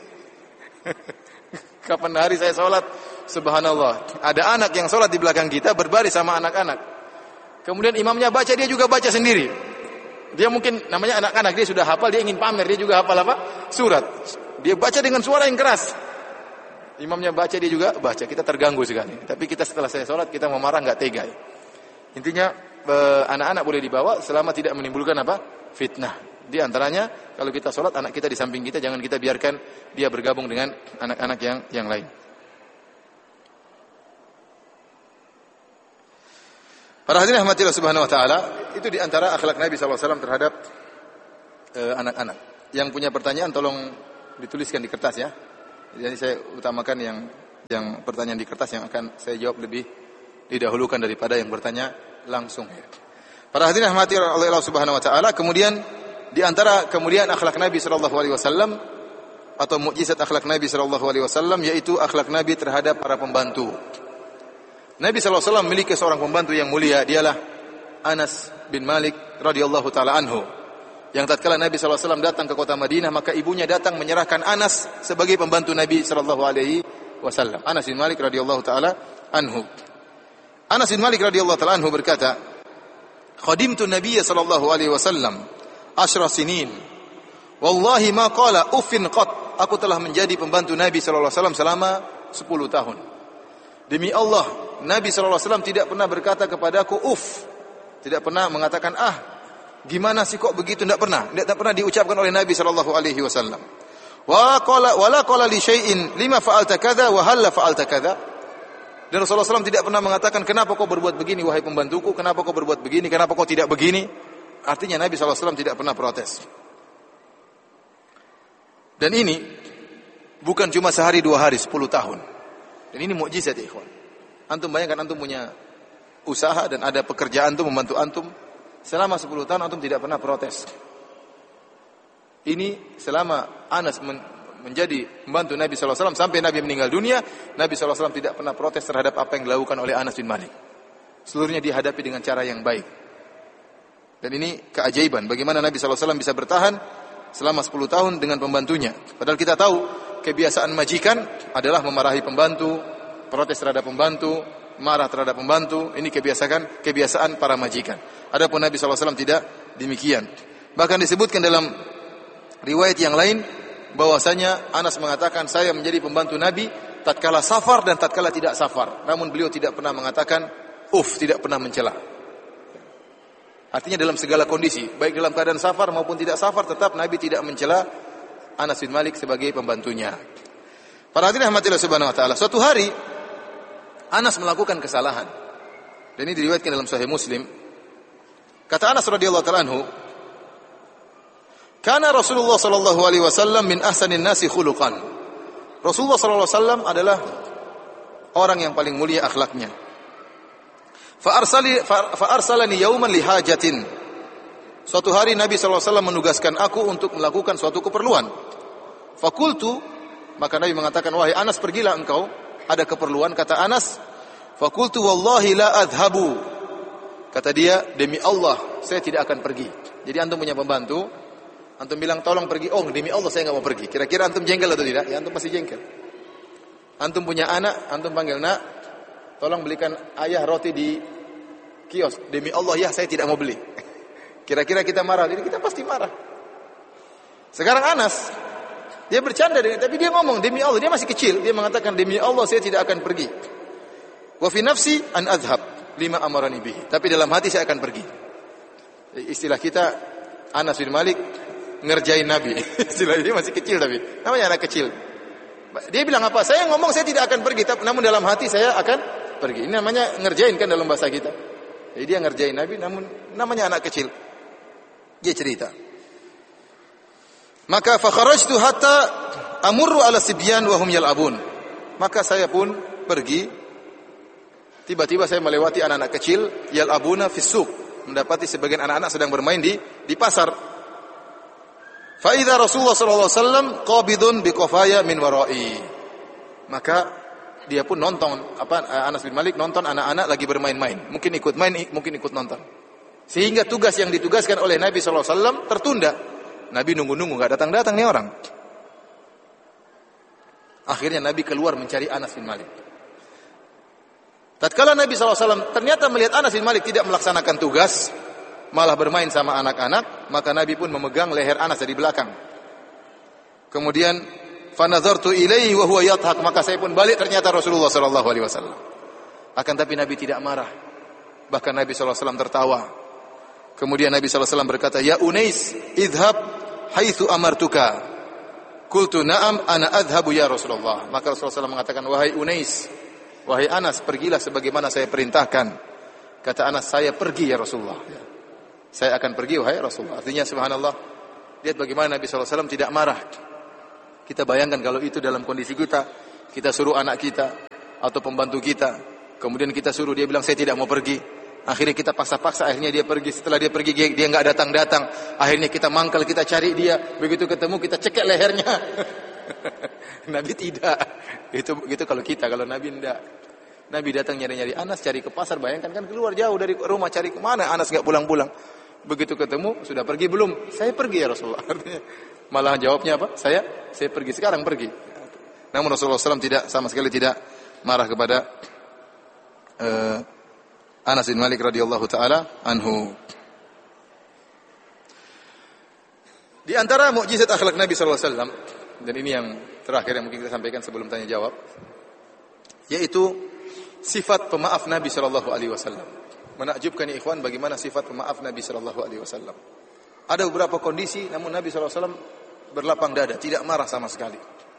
Kapan hari saya sholat, subhanallah, ada anak yang sholat di belakang kita berbaris sama anak-anak. Kemudian imamnya baca, dia juga baca sendiri. Dia mungkin namanya anak-anak, dia sudah hafal, dia ingin pamer, dia juga hafal apa? Surat. Dia baca dengan suara yang keras. Imamnya baca, dia juga baca. Kita terganggu sekali. Tapi kita setelah saya sholat, kita mau marah nggak tega. Intinya anak-anak boleh dibawa selama tidak menimbulkan apa? Fitnah. Di antaranya kalau kita sholat, anak kita di samping kita, jangan kita biarkan dia bergabung dengan anak-anak yang yang lain. Para hadirin rahmatillah subhanahu wa ta'ala, itu di antara akhlak Nabi sallallahu alaihi wasallam terhadap uh, anak-anak. Yang punya pertanyaan tolong dituliskan di kertas ya. Jadi saya utamakan yang yang pertanyaan di kertas yang akan saya jawab lebih didahulukan daripada yang bertanya langsung ya. Para hadirin rahmati oleh Allah Subhanahu wa taala, kemudian di antara kemudian akhlak Nabi sallallahu alaihi wasallam atau mukjizat akhlak Nabi sallallahu alaihi wasallam yaitu akhlak Nabi terhadap para pembantu. Nabi sallallahu alaihi wasallam memiliki seorang pembantu yang mulia, dialah Anas bin Malik radhiyallahu taala anhu. Yang tatkala Nabi sallallahu alaihi wasallam datang ke kota Madinah, maka ibunya datang menyerahkan Anas sebagai pembantu Nabi sallallahu alaihi wasallam. Anas bin Malik radhiyallahu taala anhu. Anas bin Malik radhiyallahu taala anhu berkata, "Khadimtu Nabiy sallallahu alaihi wasallam ashra sinin. Wallahi ma qala uffin qat." Aku telah menjadi pembantu Nabi sallallahu alaihi wasallam selama sepuluh tahun. Demi Allah, Nabi sallallahu alaihi wasallam tidak pernah berkata kepadaku uff. Tidak pernah mengatakan ah, gimana sih kok begitu, tidak pernah. Tidak pernah diucapkan oleh Nabi sallallahu alaihi wasallam. Wa qala wala qala li syai'in lima fa'alta kadza wa hal fa'alta kadza. Dan Rasulullah sallallahu alaihi wasallam tidak pernah mengatakan kenapa kau berbuat begini wahai pembantuku, kenapa kau berbuat begini, kenapa kau tidak begini. Artinya Nabi sallallahu alaihi wasallam tidak pernah protes. Dan ini bukan cuma sehari dua hari, sepuluh tahun. Dan ini mukjizat ya ikhwan. Antum bayangkan antum punya usaha dan ada pekerjaan antum membantu antum selama sepuluh tahun antum tidak pernah protes. Ini selama Anas men- menjadi membantu Nabi sallallahu alaihi wasallam sampai Nabi meninggal dunia, Nabi sallallahu alaihi wasallam tidak pernah protes terhadap apa yang dilakukan oleh Anas bin Malik. Seluruhnya dihadapi dengan cara yang baik. Dan ini keajaiban bagaimana Nabi sallallahu alaihi wasallam bisa bertahan selama sepuluh tahun dengan pembantunya. Padahal kita tahu kebiasaan majikan adalah memarahi pembantu, protes terhadap pembantu, marah terhadap pembantu. Ini kebiasaan kebiasaan para majikan. Adapun Nabi sallallahu alaihi wasallam tidak demikian. Bahkan disebutkan dalam riwayat yang lain bahwasanya Anas mengatakan saya menjadi pembantu Nabi tatkala safar dan tatkala tidak safar. Namun beliau tidak pernah mengatakan uf, tidak pernah mencela. Artinya dalam segala kondisi, baik dalam keadaan safar maupun tidak safar, tetap Nabi tidak mencela Anas bin Malik sebagai pembantunya. Para hadirin rahmatillah subhanahu wa ta'ala, suatu hari Anas melakukan kesalahan. Dan ini diriwayatkan dalam Sahih Muslim. Kata Anas radhiyallahu ta'ala anhu, "Kana Rasulullah sallallahu alaihi wasallam min ahsanin nasi khuluqan." Rasulullah sallallahu alaihi wasallam adalah orang yang paling mulia akhlaknya. Fa arsali fa arsalani yauman li hajatin. Suatu hari Nabi sallallahu alaihi wasallam menugaskan aku untuk melakukan suatu keperluan. Fakultu, maka Nabi mengatakan, "Wahai Anas, pergilah engkau, ada keperluan." Kata Anas, "Fakultu wallahi la adhabu." Kata dia, "Demi Allah, saya tidak akan pergi." Jadi antum punya pembantu, antum bilang, "Tolong pergi." "Oh, demi Allah saya enggak mau pergi." Kira-kira antum jengkel atau tidak? Ya, antum pasti jengkel. Antum punya anak, antum panggil, "Nak, tolong belikan ayah roti di kios." "Demi Allah ya, saya tidak mau beli." Kira-kira kita marah, jadi kita pasti marah. Sekarang Anas, dia bercanda dengan, tapi dia ngomong demi Allah, dia masih kecil, dia mengatakan demi Allah saya tidak akan pergi. Wa fi nafsi an adhhab lima amarani bihi. Tapi dalam hati saya akan pergi. Istilah kita Anas bin Malik ngerjain Nabi. Istilah dia masih kecil tapi namanya anak kecil. Dia bilang apa? Saya ngomong saya tidak akan pergi, tapi namun dalam hati saya akan pergi. Ini namanya ngerjain kan dalam bahasa kita. Jadi dia ngerjain Nabi namun namanya anak kecil. Dia cerita. Maka fa kharajtu hatta amurru ala sibyan wa hum yal'abun. Maka saya pun pergi. Tiba-tiba saya melewati anak-anak kecil yal'abuna fis suq, mendapati sebagian anak-anak sedang bermain di di pasar. Fa idza Rasulullah sallallahu alaihi wasallam qabidun bi qafaya min wara'i. Maka dia pun nonton, apa Anas bin Malik nonton anak-anak lagi bermain-main. Mungkin ikut main, mungkin ikut nonton. Sehingga tugas yang ditugaskan oleh Nabi sallallahu alaihi wasallam tertunda. Nabi nunggu-nunggu enggak datang-datang nih orang. Akhirnya Nabi keluar mencari Anas bin Malik. Tatkala Nabi sallallahu alaihi wasallam ternyata melihat Anas bin Malik tidak melaksanakan tugas, malah bermain sama anak-anak, maka Nabi pun memegang leher Anas dari belakang. Kemudian fa nazartu ilaihi wa huwa yadhhak, maka saya pun balik, ternyata Rasulullah sallallahu alaihi wasallam. Akan tapi Nabi tidak marah. Bahkan Nabi sallallahu alaihi wasallam tertawa. Kemudian Nabi sallallahu alaihi wasallam berkata, "Ya Unais, idhab haitsu amartuka." Qultu, "Na'am, ana adhhabu ya Rasulullah." Maka Rasulullah sallallahu alaihi wasallam mengatakan, "Wahai Unais, wahai Anas, pergilah sebagaimana saya perintahkan." Kata Anas, "Saya pergi ya Rasulullah." Saya akan pergi wahai Rasulullah. Artinya subhanallah, lihat bagaimana Nabi sallallahu alaihi wasallam tidak marah. Kita bayangkan kalau itu dalam kondisi kita, kita suruh anak kita atau pembantu kita, kemudian kita suruh dia bilang saya tidak mau pergi. Akhirnya kita paksa-paksa, akhirnya dia pergi. Setelah dia pergi dia enggak datang-datang. Akhirnya kita mangkal, kita cari dia. Begitu ketemu kita cekek lehernya. Nabi tidak. Itu gitu kalau kita, kalau Nabi tidak. Nabi datang nyari-nyari Anas, cari ke pasar, bayangkan kan keluar jauh dari rumah cari ke mana, Anas enggak pulang-pulang. Begitu ketemu, sudah pergi belum? Saya pergi ya Rasulullah. Artinya malah jawabnya apa? Saya saya pergi, sekarang pergi. Namun Rasulullah shallallahu alaihi wasallam tidak, sama sekali tidak marah kepada uh, Anas bin Malik radhiyallahu taala anhu. Di antara mukjizat akhlak Nabi sallallahu alaihi wasallam, dan ini yang terakhir yang mungkin kita sampaikan sebelum tanya jawab, yaitu sifat pemaaf Nabi sallallahu alaihi wasallam. Menakjubkan ya ikhwan bagaimana sifat pemaaf Nabi sallallahu alaihi wasallam. Ada beberapa kondisi namun Nabi sallallahu alaihi wasallam berlapang dada, tidak marah sama sekali.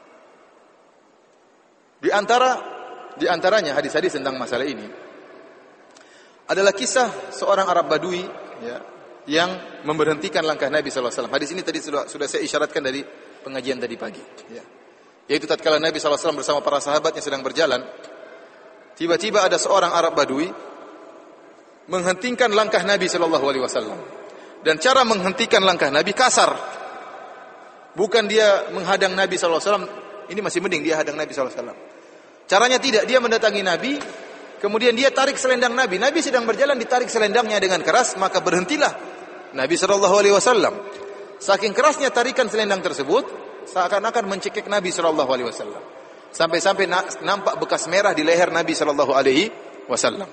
Di antara di antaranya hadis-hadis tentang masalah ini adalah kisah seorang Arab Badui ya, yang memberhentikan langkah Nabi sallallahu alaihi wasallam. Hadis ini tadi sudah sudah saya isyaratkan dari pengajian tadi pagi ya. Yaitu tatkala Nabi sallallahu alaihi wasallam bersama para sahabatnya sedang berjalan, tiba-tiba ada seorang Arab Badui menghentikan langkah Nabi sallallahu alaihi wasallam. Dan cara menghentikan langkah Nabi kasar. Bukan dia menghadang Nabi sallallahu alaihi wasallam, ini masih mending dia hadang Nabi sallallahu alaihi wasallam. Caranya tidak, dia mendatangi Nabi, kemudian dia tarik selendang Nabi. Nabi sedang berjalan, ditarik selendangnya dengan keras, maka berhentilah Nabi sallallahu alaihi wasallam. Saking kerasnya tarikan selendang tersebut, seakan-akan mencekik Nabi sallallahu alaihi wasallam. Sampai-sampai nampak bekas merah di leher Nabi sallallahu alaihi wasallam.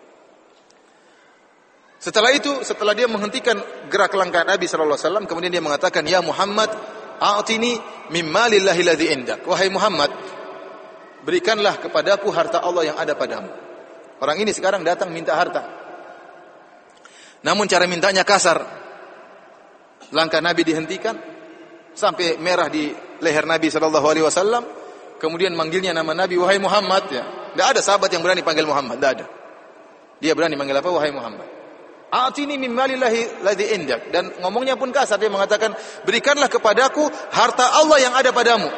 Setelah itu, setelah dia menghentikan gerak langkah Nabi sallallahu alaihi wasallam, kemudian dia mengatakan, "Ya Muhammad, a'tini mimma lillahi ladzi indak." Wahai Muhammad, berikanlah kepadaku harta Allah yang ada padamu. Orang ini sekarang datang minta harta. Namun cara mintanya kasar. Langkah Nabi dihentikan sampai merah di leher Nabi sallallahu alaihi wasallam. Kemudian manggilnya nama Nabi, "Wahai Muhammad." Ya, enggak ada sahabat yang berani panggil Muhammad, enggak ada. Dia berani manggil apa? "Wahai Muhammad." A'tini min malillahi ladzi indak, dan ngomongnya pun kasar, dia mengatakan, "Berikanlah kepadaku harta Allah yang ada padamu."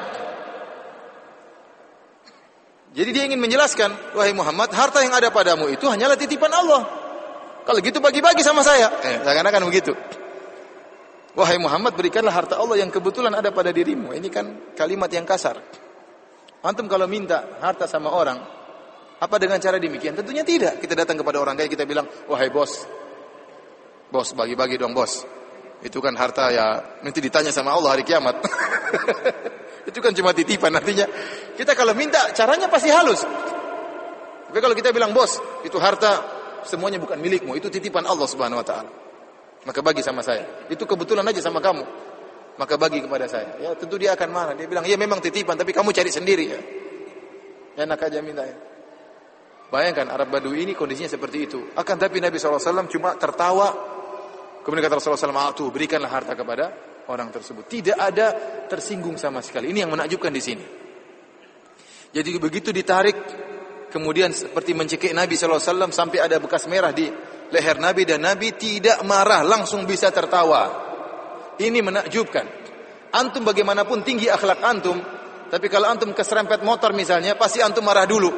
Jadi dia ingin menjelaskan, "Wahai Muhammad, harta yang ada padamu itu hanyalah titipan Allah. Kalau gitu bagi-bagi sama saya." Eh, seakan-akan begitu. "Wahai Muhammad, berikanlah harta Allah yang kebetulan ada pada dirimu." Ini kan kalimat yang kasar. Antum kalau minta harta sama orang, apa dengan cara demikian? Tentunya tidak. Kita datang kepada orang kaya, kita bilang, "Wahai bos, bos bagi-bagi dong bos. Itu kan harta ya, nanti ditanya sama Allah hari kiamat." Itu kan cuma titipan, artinya kita kalau minta caranya pasti halus. Tapi kalau kita bilang, "Bos, itu harta semuanya bukan milikmu, itu titipan Allah Subhanahu wa taala. Maka bagi sama saya. Itu kebetulan aja sama kamu. Maka bagi kepada saya." Ya, tentu dia akan marah. Dia bilang, "Ya memang titipan, tapi kamu cari sendiri ya." Enak aja minta ya. Bayangkan Arab Badui ini kondisinya seperti itu. Akan tapi Nabi sallallahu alaihi wasallam cuma tertawa. Kemudian kata Rasulullah sallallahu alaihi wasallam, "Berikanlah harta kepada orang tersebut." Tidak ada tersinggung sama sekali. Ini yang menakjubkan di sini. Jadi begitu ditarik, kemudian seperti mencekik Nabi sallallahu alaihi wasallam sampai ada bekas merah di leher Nabi, dan Nabi tidak marah, langsung bisa tertawa. Ini menakjubkan. Antum bagaimanapun tinggi akhlak antum, tapi kalau antum keserempet motor misalnya, pasti antum marah dulu.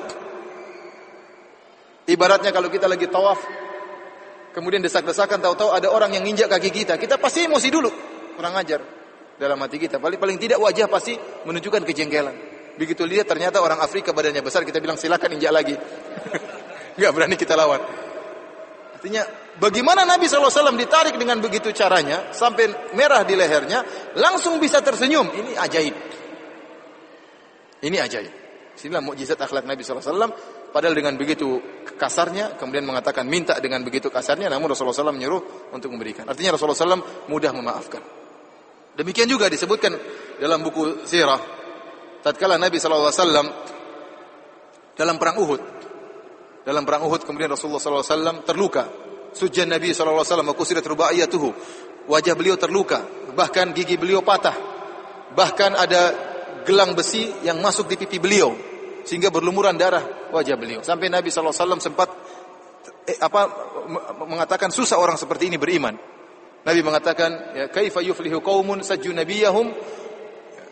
Ibaratnya kalau kita lagi tawaf, kemudian desak-desakan, tahu-tahu ada orang yang nginjak kaki kita, kita pasti emosi dulu, kurang ajar dalam hati kita. Paling paling tidak wajah pasti menunjukkan kejengkelan. Begitu lihat ternyata orang Afrika badannya besar, kita bilang silakan injak lagi. Enggak berani kita lawan. Artinya bagaimana Nabi sallallahu alaihi wasallam ditarik dengan begitu caranya sampai merah di lehernya, langsung bisa tersenyum. Ini ajaib. Ini ajaib. Inilah mukjizat akhlak Nabi sallallahu alaihi wasallam. Padahal dengan begitu kasarnya, kemudian mengatakan minta dengan begitu kasarnya, namun Rasulullah sallallahu alaihi wasallam menyuruh untuk memberikan. Artinya Rasulullah sallallahu alaihi wasallam mudah memaafkan. Demikian juga disebutkan dalam buku sirah, tatkala Nabi sallallahu alaihi wasallam dalam perang Uhud, dalam perang Uhud kemudian Rasulullah sallallahu alaihi wasallam terluka. Sujjan Nabi sallallahu alaihi wasallam wa kusirat rubaiyatuhu. Wajah beliau terluka, bahkan gigi beliau patah. Bahkan ada gelang besi yang masuk di pipi beliau sehingga berlumuran darah wajah beliau. Sampai Nabi sallallahu alaihi wasallam sempat eh, apa mengatakan susah orang seperti ini beriman. Nabi mengatakan, ya kaifa yuflihu qaumun sajju nabiyahum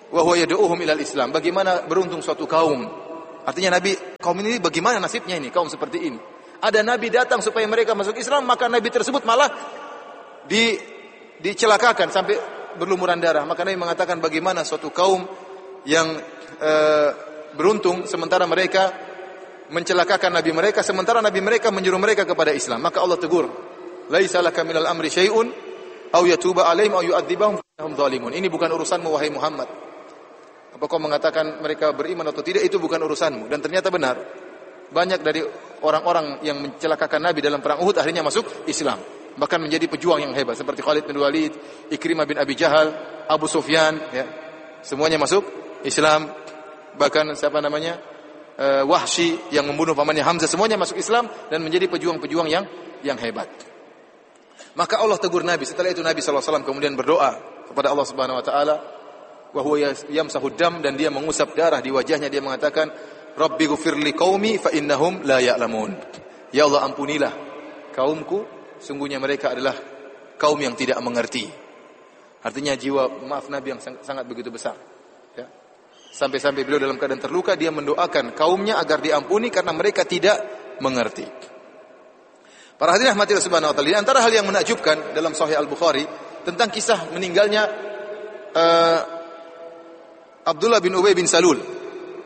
wa huwa yad'uuhum ilal Islam. Bagaimana beruntung suatu kaum. Artinya Nabi, kaum ini bagaimana nasibnya ini, kaum seperti ini. Ada Nabi datang supaya mereka masuk Islam, maka Nabi tersebut malah di dicelakakan sampai berlumuran darah. Maka Nabi mengatakan bagaimana suatu kaum yang e, beruntung sementara mereka mencelakakan Nabi mereka, sementara Nabi mereka menyuruh mereka kepada Islam. Maka Allah tegur, laisa laka minal amri syai'un aw yatuba alaihim aw yu'adzibahum fa innahum zalimun. Ini bukan urusanmu wahai Muhammad. Apa kau mengatakan mereka beriman atau tidak, itu bukan urusanmu. Dan ternyata benar. Banyak dari orang-orang yang mencelakakan Nabi dalam perang Uhud akhirnya masuk Islam. Bahkan menjadi pejuang yang hebat seperti Khalid bin Walid, Ikrimah bin Abi Jahal, Abu Sufyan, ya. Semuanya masuk Islam. Bahkan siapa namanya? Uh, Wahsy yang membunuh pamannya Hamzah, semuanya masuk Islam dan menjadi pejuang-pejuang yang yang hebat. Maka Allah tegur Nabi. Setelah itu Nabi sallallahu alaihi wasallam kemudian berdoa kepada Allah Subhanahu wa taala, wa huwa yamsahu dam, dan dia mengusap darah di wajahnya. Dia mengatakan, Rabbi ghfirli qaumi fa innahum la ya'lamun. Ya Allah, ampunilah kaumku, sungguhnya mereka adalah kaum yang tidak mengerti. Artinya jiwa maaf Nabi yang sangat, sangat begitu besar. Ya. Sampai-sampai beliau dalam keadaan terluka, dia mendoakan kaumnya agar diampuni karena mereka tidak mengerti. Para hadirin rahmatillah subhanahu wa ta'ala, antara hal yang menakjubkan dalam Sahih Al-Bukhari tentang kisah meninggalnya uh, Abdullah bin Ubay bin Salul.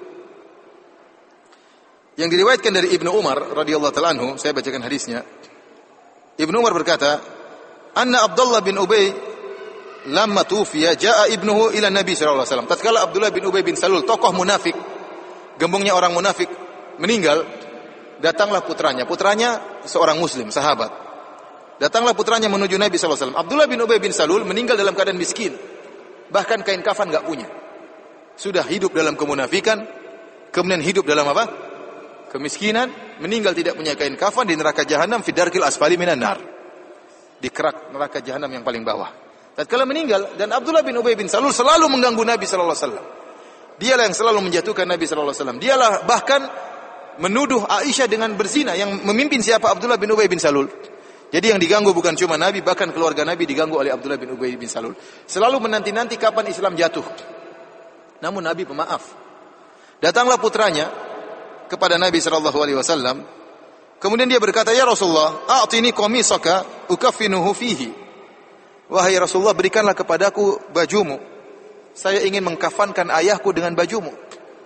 Yang diriwayatkan dari Ibnu Umar radhiyallahu ta'ala anhu, saya bacakan hadisnya. Ibnu Umar berkata, "Anna Abdullah bin Ubay lamma tufiya jaa ibnuhu ila Nabi sallallahu alaihi wasallam." Tatkala Abdullah bin Ubay bin Salul, tokoh munafik, gembongnya orang munafik, meninggal, datanglah putranya. Putranya seorang muslim, sahabat. Datanglah putranya menuju Nabi sallallahu alaihi wasallam. Abdullah bin Ubay bin Salul meninggal dalam keadaan miskin. Bahkan kain kafan enggak punya. Sudah hidup dalam kemunafikan, kemudian hidup dalam apa? Kemiskinan, meninggal tidak punya kain kafan di neraka jahanam, fi darkil asfali minan nar. Di kerak neraka jahanam yang paling bawah. Tatkala meninggal, dan Abdullah bin Ubay bin Salul selalu mengganggu Nabi sallallahu alaihi wasallam. Dialah yang selalu menjatuhkan Nabi sallallahu alaihi wasallam. Dialah bahkan menuduh Aisyah dengan berzina. Yang memimpin siapa? Abdullah bin Ubay bin Salul. Jadi yang diganggu bukan cuma Nabi, bahkan keluarga Nabi diganggu oleh Abdullah bin Ubay bin Salul. Selalu menanti-nanti kapan Islam jatuh. Namun Nabi pemaaf. Datanglah putranya kepada Nabi sallallahu alaihi wasallam. Kemudian dia berkata, "Ya Rasulullah, a'tini qamisaka ukaffinuhu fihi." Wahai Rasulullah, berikanlah kepadaku bajumu. Saya ingin mengkafankan ayahku dengan bajumu.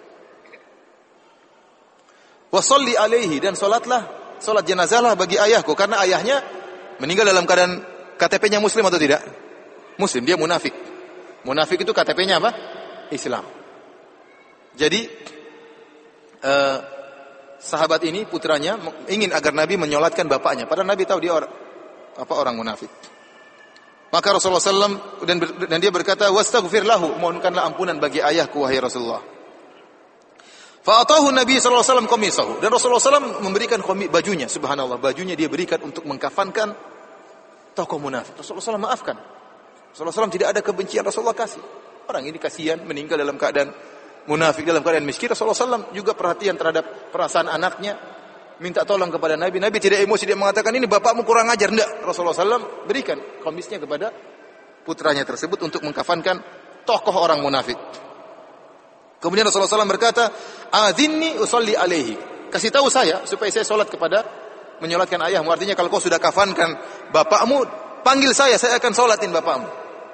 Wa shalli alaihi, dan salatlah, salat jenazahlah bagi ayahku karena ayahnya meninggal dalam keadaan K T P-nya muslim atau tidak? Muslim, dia munafik. Munafik itu K T P-nya apa? Islam. Jadi uh, sahabat ini putranya ingin agar Nabi menyolatkan bapaknya. Padahal Nabi tahu dia orang, apa orang munafik. Maka Rasulullah sallallahu alaihi wasallam dan, dan dia berkata, wastaghfir lahu, mohonkanlah ampunan bagi ayahku wahai Rasulullah. Fa'atahu Nabi sallallahu alaihi wasallam qamisahu, dan Rasulullah sallallahu alaihi wasallam memberikan bajunya. Subhanallah, bajunya dia berikan untuk mengkafankan tokoh munafik. Rasulullah sallallahu alaihi wasallam maafkan. Rasulullah sallallahu alaihi wasallam tidak ada kebencian, Rasulullah kasih. Orang ini kasihan meninggal dalam keadaan munafik, dalam keadaan miskin. Rasulullah sallallahu alaihi wasallam juga perhatian terhadap perasaan anaknya, minta tolong kepada Nabi. Nabi tidak emosi, dia mengatakan ini bapakmu kurang ajar. Tidak, Rasulullah sallallahu alaihi wasallam berikan komisnya kepada putranya tersebut untuk mengkafankan tokoh orang munafik. Kemudian Rasulullah sallallahu alaihi wasallam berkata, "Adzinni usolli alaihi." Kasih tahu saya supaya saya salat kepada menyolatkan ayahmu. Artinya kalau kau sudah kafankan bapakmu, panggil saya, saya akan salatin bapakmu.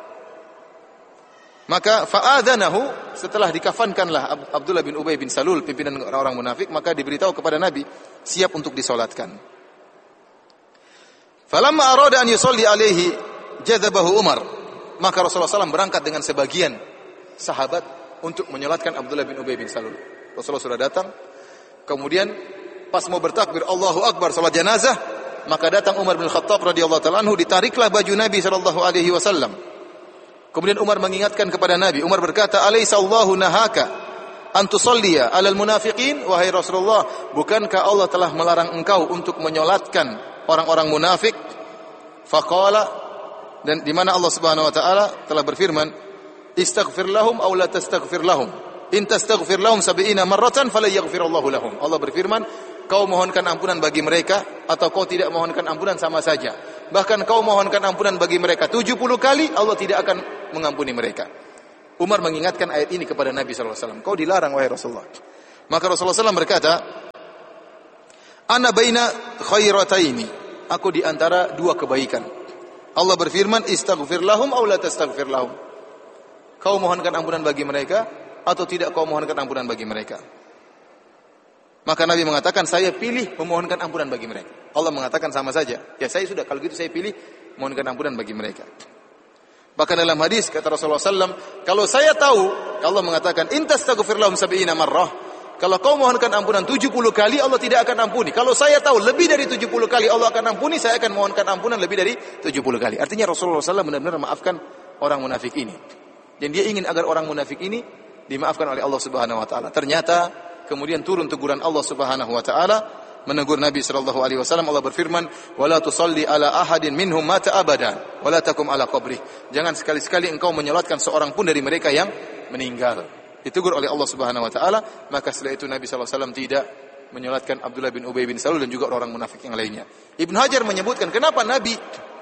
Maka fa'adzanahu, setelah dikafankanlah Abdullah bin Ubay bin Salul, pimpinan orang-orang munafik, maka diberitahu kepada Nabi, siap untuk disolatkan. Falamma arada an yusalli alaihi jadzabahu Umar. Maka Rasulullah sallallahu alaihi wasallam berangkat dengan sebagian sahabat untuk menyolatkan Abdullah bin Ubay bin Salul. Rasulullah sudah datang. Kemudian pas mau bertakbir Allahu Akbar salat jenazah, maka datang Umar bin Khattab radhiyallahu ta'ala anhu, ditariklah baju Nabi sallallahu alaihi wasallam. Kemudian Umar mengingatkan kepada Nabi. Umar berkata, "Alaysa Allahu nahaka an tusalliya 'alal munafiqin?" Wahai Rasulullah, bukankah Allah telah melarang engkau untuk menyolatkan orang-orang munafik? Faqala, dan di mana Allah Subhanahu wa taala telah berfirman, "Istaghfir lahum aw la tastaghfir lahum. In tastaghfir lahum sab'ina marratan fala yaghfirullahu lahum." Allah berfirman, kau mohonkan ampunan bagi mereka atau kau tidak mohonkan ampunan sama saja. Bahkan kau mohonkan ampunan bagi mereka tujuh puluh kali, Allah tidak akan mengampuni mereka. Umar mengingatkan ayat ini kepada Nabi sallallahu alaihi wasallam. Kau dilarang wahai Rasulullah. Maka Rasulullah sallallahu alaihi wasallam berkata, "Ana baina khairataini." Aku di antara dua kebaikan. Allah berfirman, "Istaghfir lahum aw la tastaghfir lahum." Kau mohonkan ampunan bagi mereka atau tidak kau mohonkan ampunan bagi mereka. Maka Nabi mengatakan, saya pilih memohonkan ampunan bagi mereka. Allah mengatakan sama saja. Ya saya sudah, kalau gitu saya pilih mohonkan ampunan bagi mereka. Bahkan dalam hadis kata Rasulullah sallallahu alaihi wasallam, kalau saya tahu, Allah mengatakan, "In tastaghfir lahum sab'ina marrah." Kalau kau mohonkan ampunan tujuh puluh kali, Allah tidak akan ampuni. Kalau saya tahu lebih dari tujuh puluh kali Allah akan ampuni, saya akan mohonkan ampunan lebih dari tujuh puluh kali. Artinya Rasulullah sallallahu alaihi wasallam benar-benar memaafkan orang munafik ini. Dan dia ingin agar orang munafik ini dimaafkan oleh Allah Subhanahu wa taala. Ternyata kemudian turun teguran Allah Subhanahu wa taala menegur Nabi sallallahu alaihi wasallam. Allah berfirman, "Wala tusalli ala ahadin minhum mata abada, wala takum ala qabrih." Jangan sekali-sekali engkau menyolatkan seorang pun dari mereka yang meninggal. Ditegur oleh Allah Subhanahu wa taala, maka setelah itu Nabi sallallahu alaihi wasallam tidak menyolatkan Abdullah bin Ubay bin Salul dan juga orang munafik yang lainnya. Ibnu Hajar menyebutkan kenapa Nabi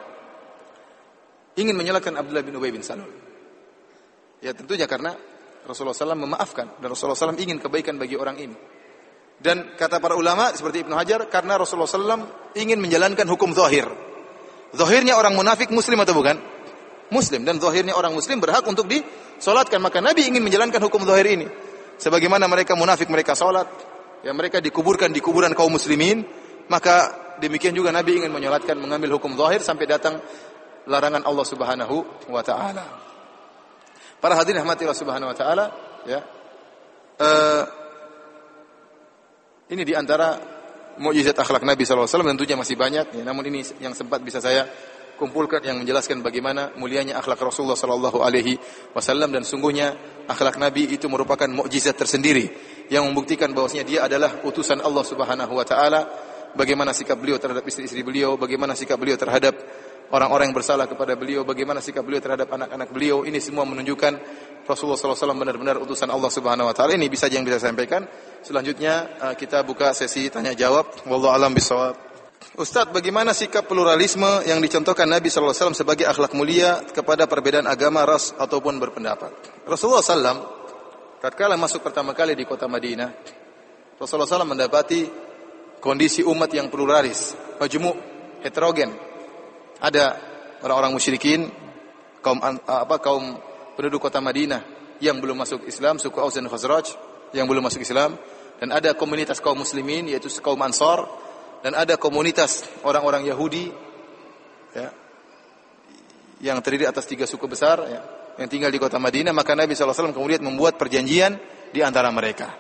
ingin menyolatkan Abdullah bin Ubay bin Salul. Ya tentunya karena Rasulullah sallallahu alaihi wasallam memaafkan dan Rasulullah sallallahu alaihi wasallam ingin kebaikan bagi orang ini. Dan kata para ulama seperti Ibnu Hajar, karena Rasulullah sallallahu alaihi wasallam ingin menjalankan hukum zahir. Zahirnya orang munafik muslim atau bukan? Muslim. Dan zahirnya orang muslim berhak untuk disolatkan. Maka Nabi ingin menjalankan hukum zahir ini. Sebagaimana mereka munafik mereka solat, ya mereka dikuburkan di kuburan kaum muslimin, maka demikian juga Nabi ingin menyolatkan, mengambil hukum zahir sampai datang larangan Allah Subhanahu wa taala. Para hadirin rahmati Allah Subhanahu wa taala, ya. Uh, Ini di antara mukjizat akhlak Nabi sallallahu alaihi wasallam, tentunya masih banyak, ya, namun ini yang sempat bisa saya kumpulkan yang menjelaskan bagaimana mulianya akhlak Rasulullah sallallahu alaihi wasallam. Dan sungguhnya akhlak Nabi itu merupakan mukjizat tersendiri yang membuktikan bahwasanya dia adalah utusan Allah Subhanahu wa taala. Bagaimana sikap beliau terhadap istri-istri beliau, bagaimana sikap beliau terhadap orang-orang yang bersalah kepada beliau, bagaimana sikap beliau terhadap anak-anak beliau. Ini semua menunjukkan Rasulullah sallallahu alaihi wasallam benar-benar utusan Allah Subhanahu wa taala. Ini bisa yang bisa saya sampaikan. Selanjutnya kita buka sesi tanya jawab. Wallahu a'lam bishawab. Ustaz, bagaimana sikap pluralisme yang dicontohkan Nabi sallallahu alaihi wasallam sebagai akhlak mulia kepada perbedaan agama, ras ataupun berpendapat? Rasulullah sallallahu alaihi wasallam tatkala masuk pertama kali di kota Madinah, Rasulullah sallallahu alaihi wasallam mendapati kondisi umat yang pluralis, majmu', heterogen. Ada orang-orang musyrikin, kaum apa kaum penduduk kota Madinah yang belum masuk Islam, suku Aus dan Khazraj yang belum masuk Islam, dan ada komunitas kaum muslimin yaitu kaum Ansar, dan ada komunitas orang-orang Yahudi, ya, yang terdiri atas tiga suku besar, ya, yang tinggal di kota Madinah. Maka Nabi sallallahu alaihi wasallam kemudian membuat perjanjian di antara mereka.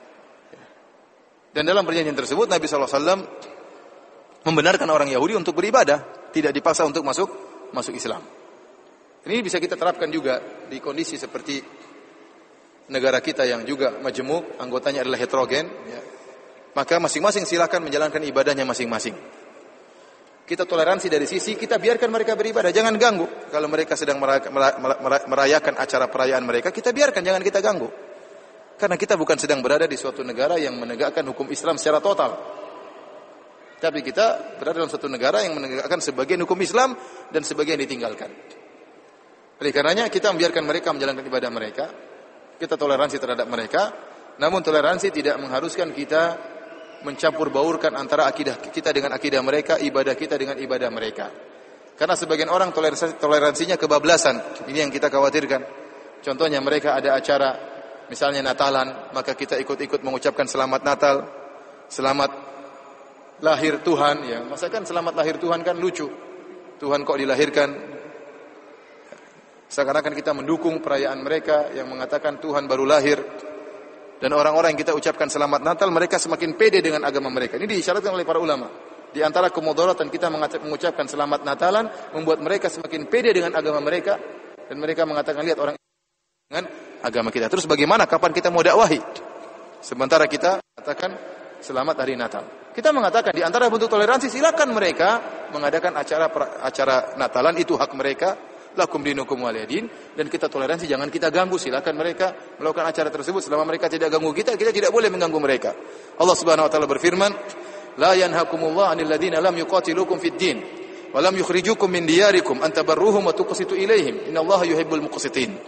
Dan dalam perjanjian tersebut Nabi sallallahu alaihi wasallam membenarkan orang Yahudi untuk beribadah, tidak dipaksa untuk masuk masuk Islam. Ini bisa kita terapkan juga di kondisi seperti negara kita yang juga majemuk, anggotanya adalah heterogen, ya. Maka masing-masing silakan menjalankan ibadahnya masing-masing. Kita toleransi dari sisi kita biarkan mereka beribadah, jangan ganggu. Kalau mereka sedang merayakan acara perayaan mereka, kita biarkan, jangan kita ganggu. Karena kita bukan sedang berada di suatu negara yang menegakkan hukum Islam secara total. Tapi kita berada dalam suatu negara yang menegakkan sebagian hukum Islam dan sebagian ditinggalkan. Oleh karenanya kita membiarkan mereka menjalankan ibadah mereka. Kita toleransi terhadap mereka. Namun toleransi tidak mengharuskan kita mencampur baurkan antara akidah kita dengan akidah mereka, ibadah kita dengan ibadah mereka. Karena sebagian orang toleransi, toleransinya kebablasan. Ini yang kita khawatirkan. Contohnya mereka ada acara, misalnya Natalan, maka kita ikut-ikut mengucapkan selamat Natal, selamat lahir Tuhan, ya. Masakan selamat lahir Tuhan kan lucu. Tuhan kok dilahirkan? Seakan-akan kita mendukung perayaan mereka yang mengatakan Tuhan baru lahir. Dan orang-orang yang kita ucapkan selamat Natal, mereka semakin pede dengan agama mereka. Ini diisyaratkan oleh para ulama. Di antara kemudaratan kita mengucapkan selamat Natalan, membuat mereka semakin pede dengan agama mereka. Dan mereka mengatakan, lihat orang dengan agama kita. Terus bagaimana, kapan kita mau dakwahi? Sementara kita katakan selamat hari Natal. Kita mengatakan di antara bentuk toleransi, silakan mereka mengadakan acara acara Natalan, itu hak mereka. Lakum dinukum waliyadin, dan kita toleransi, jangan kita ganggu. Silakan mereka melakukan acara tersebut selama mereka tidak ganggu kita, kita tidak boleh mengganggu mereka. Allah Subhanahu wa taala berfirman, la yanhakumullah 'anil ladzina lam yuqatilukum fid din wa lam yukhrijukum min diyarikum an tabarruhum wa tuqsitu ilaihim innallaha yuhibbul muqsitin.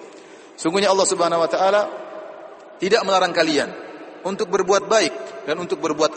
Sungguhnya Allah Subhanahu wa taala tidak melarang kalian untuk berbuat baik dan untuk berbuat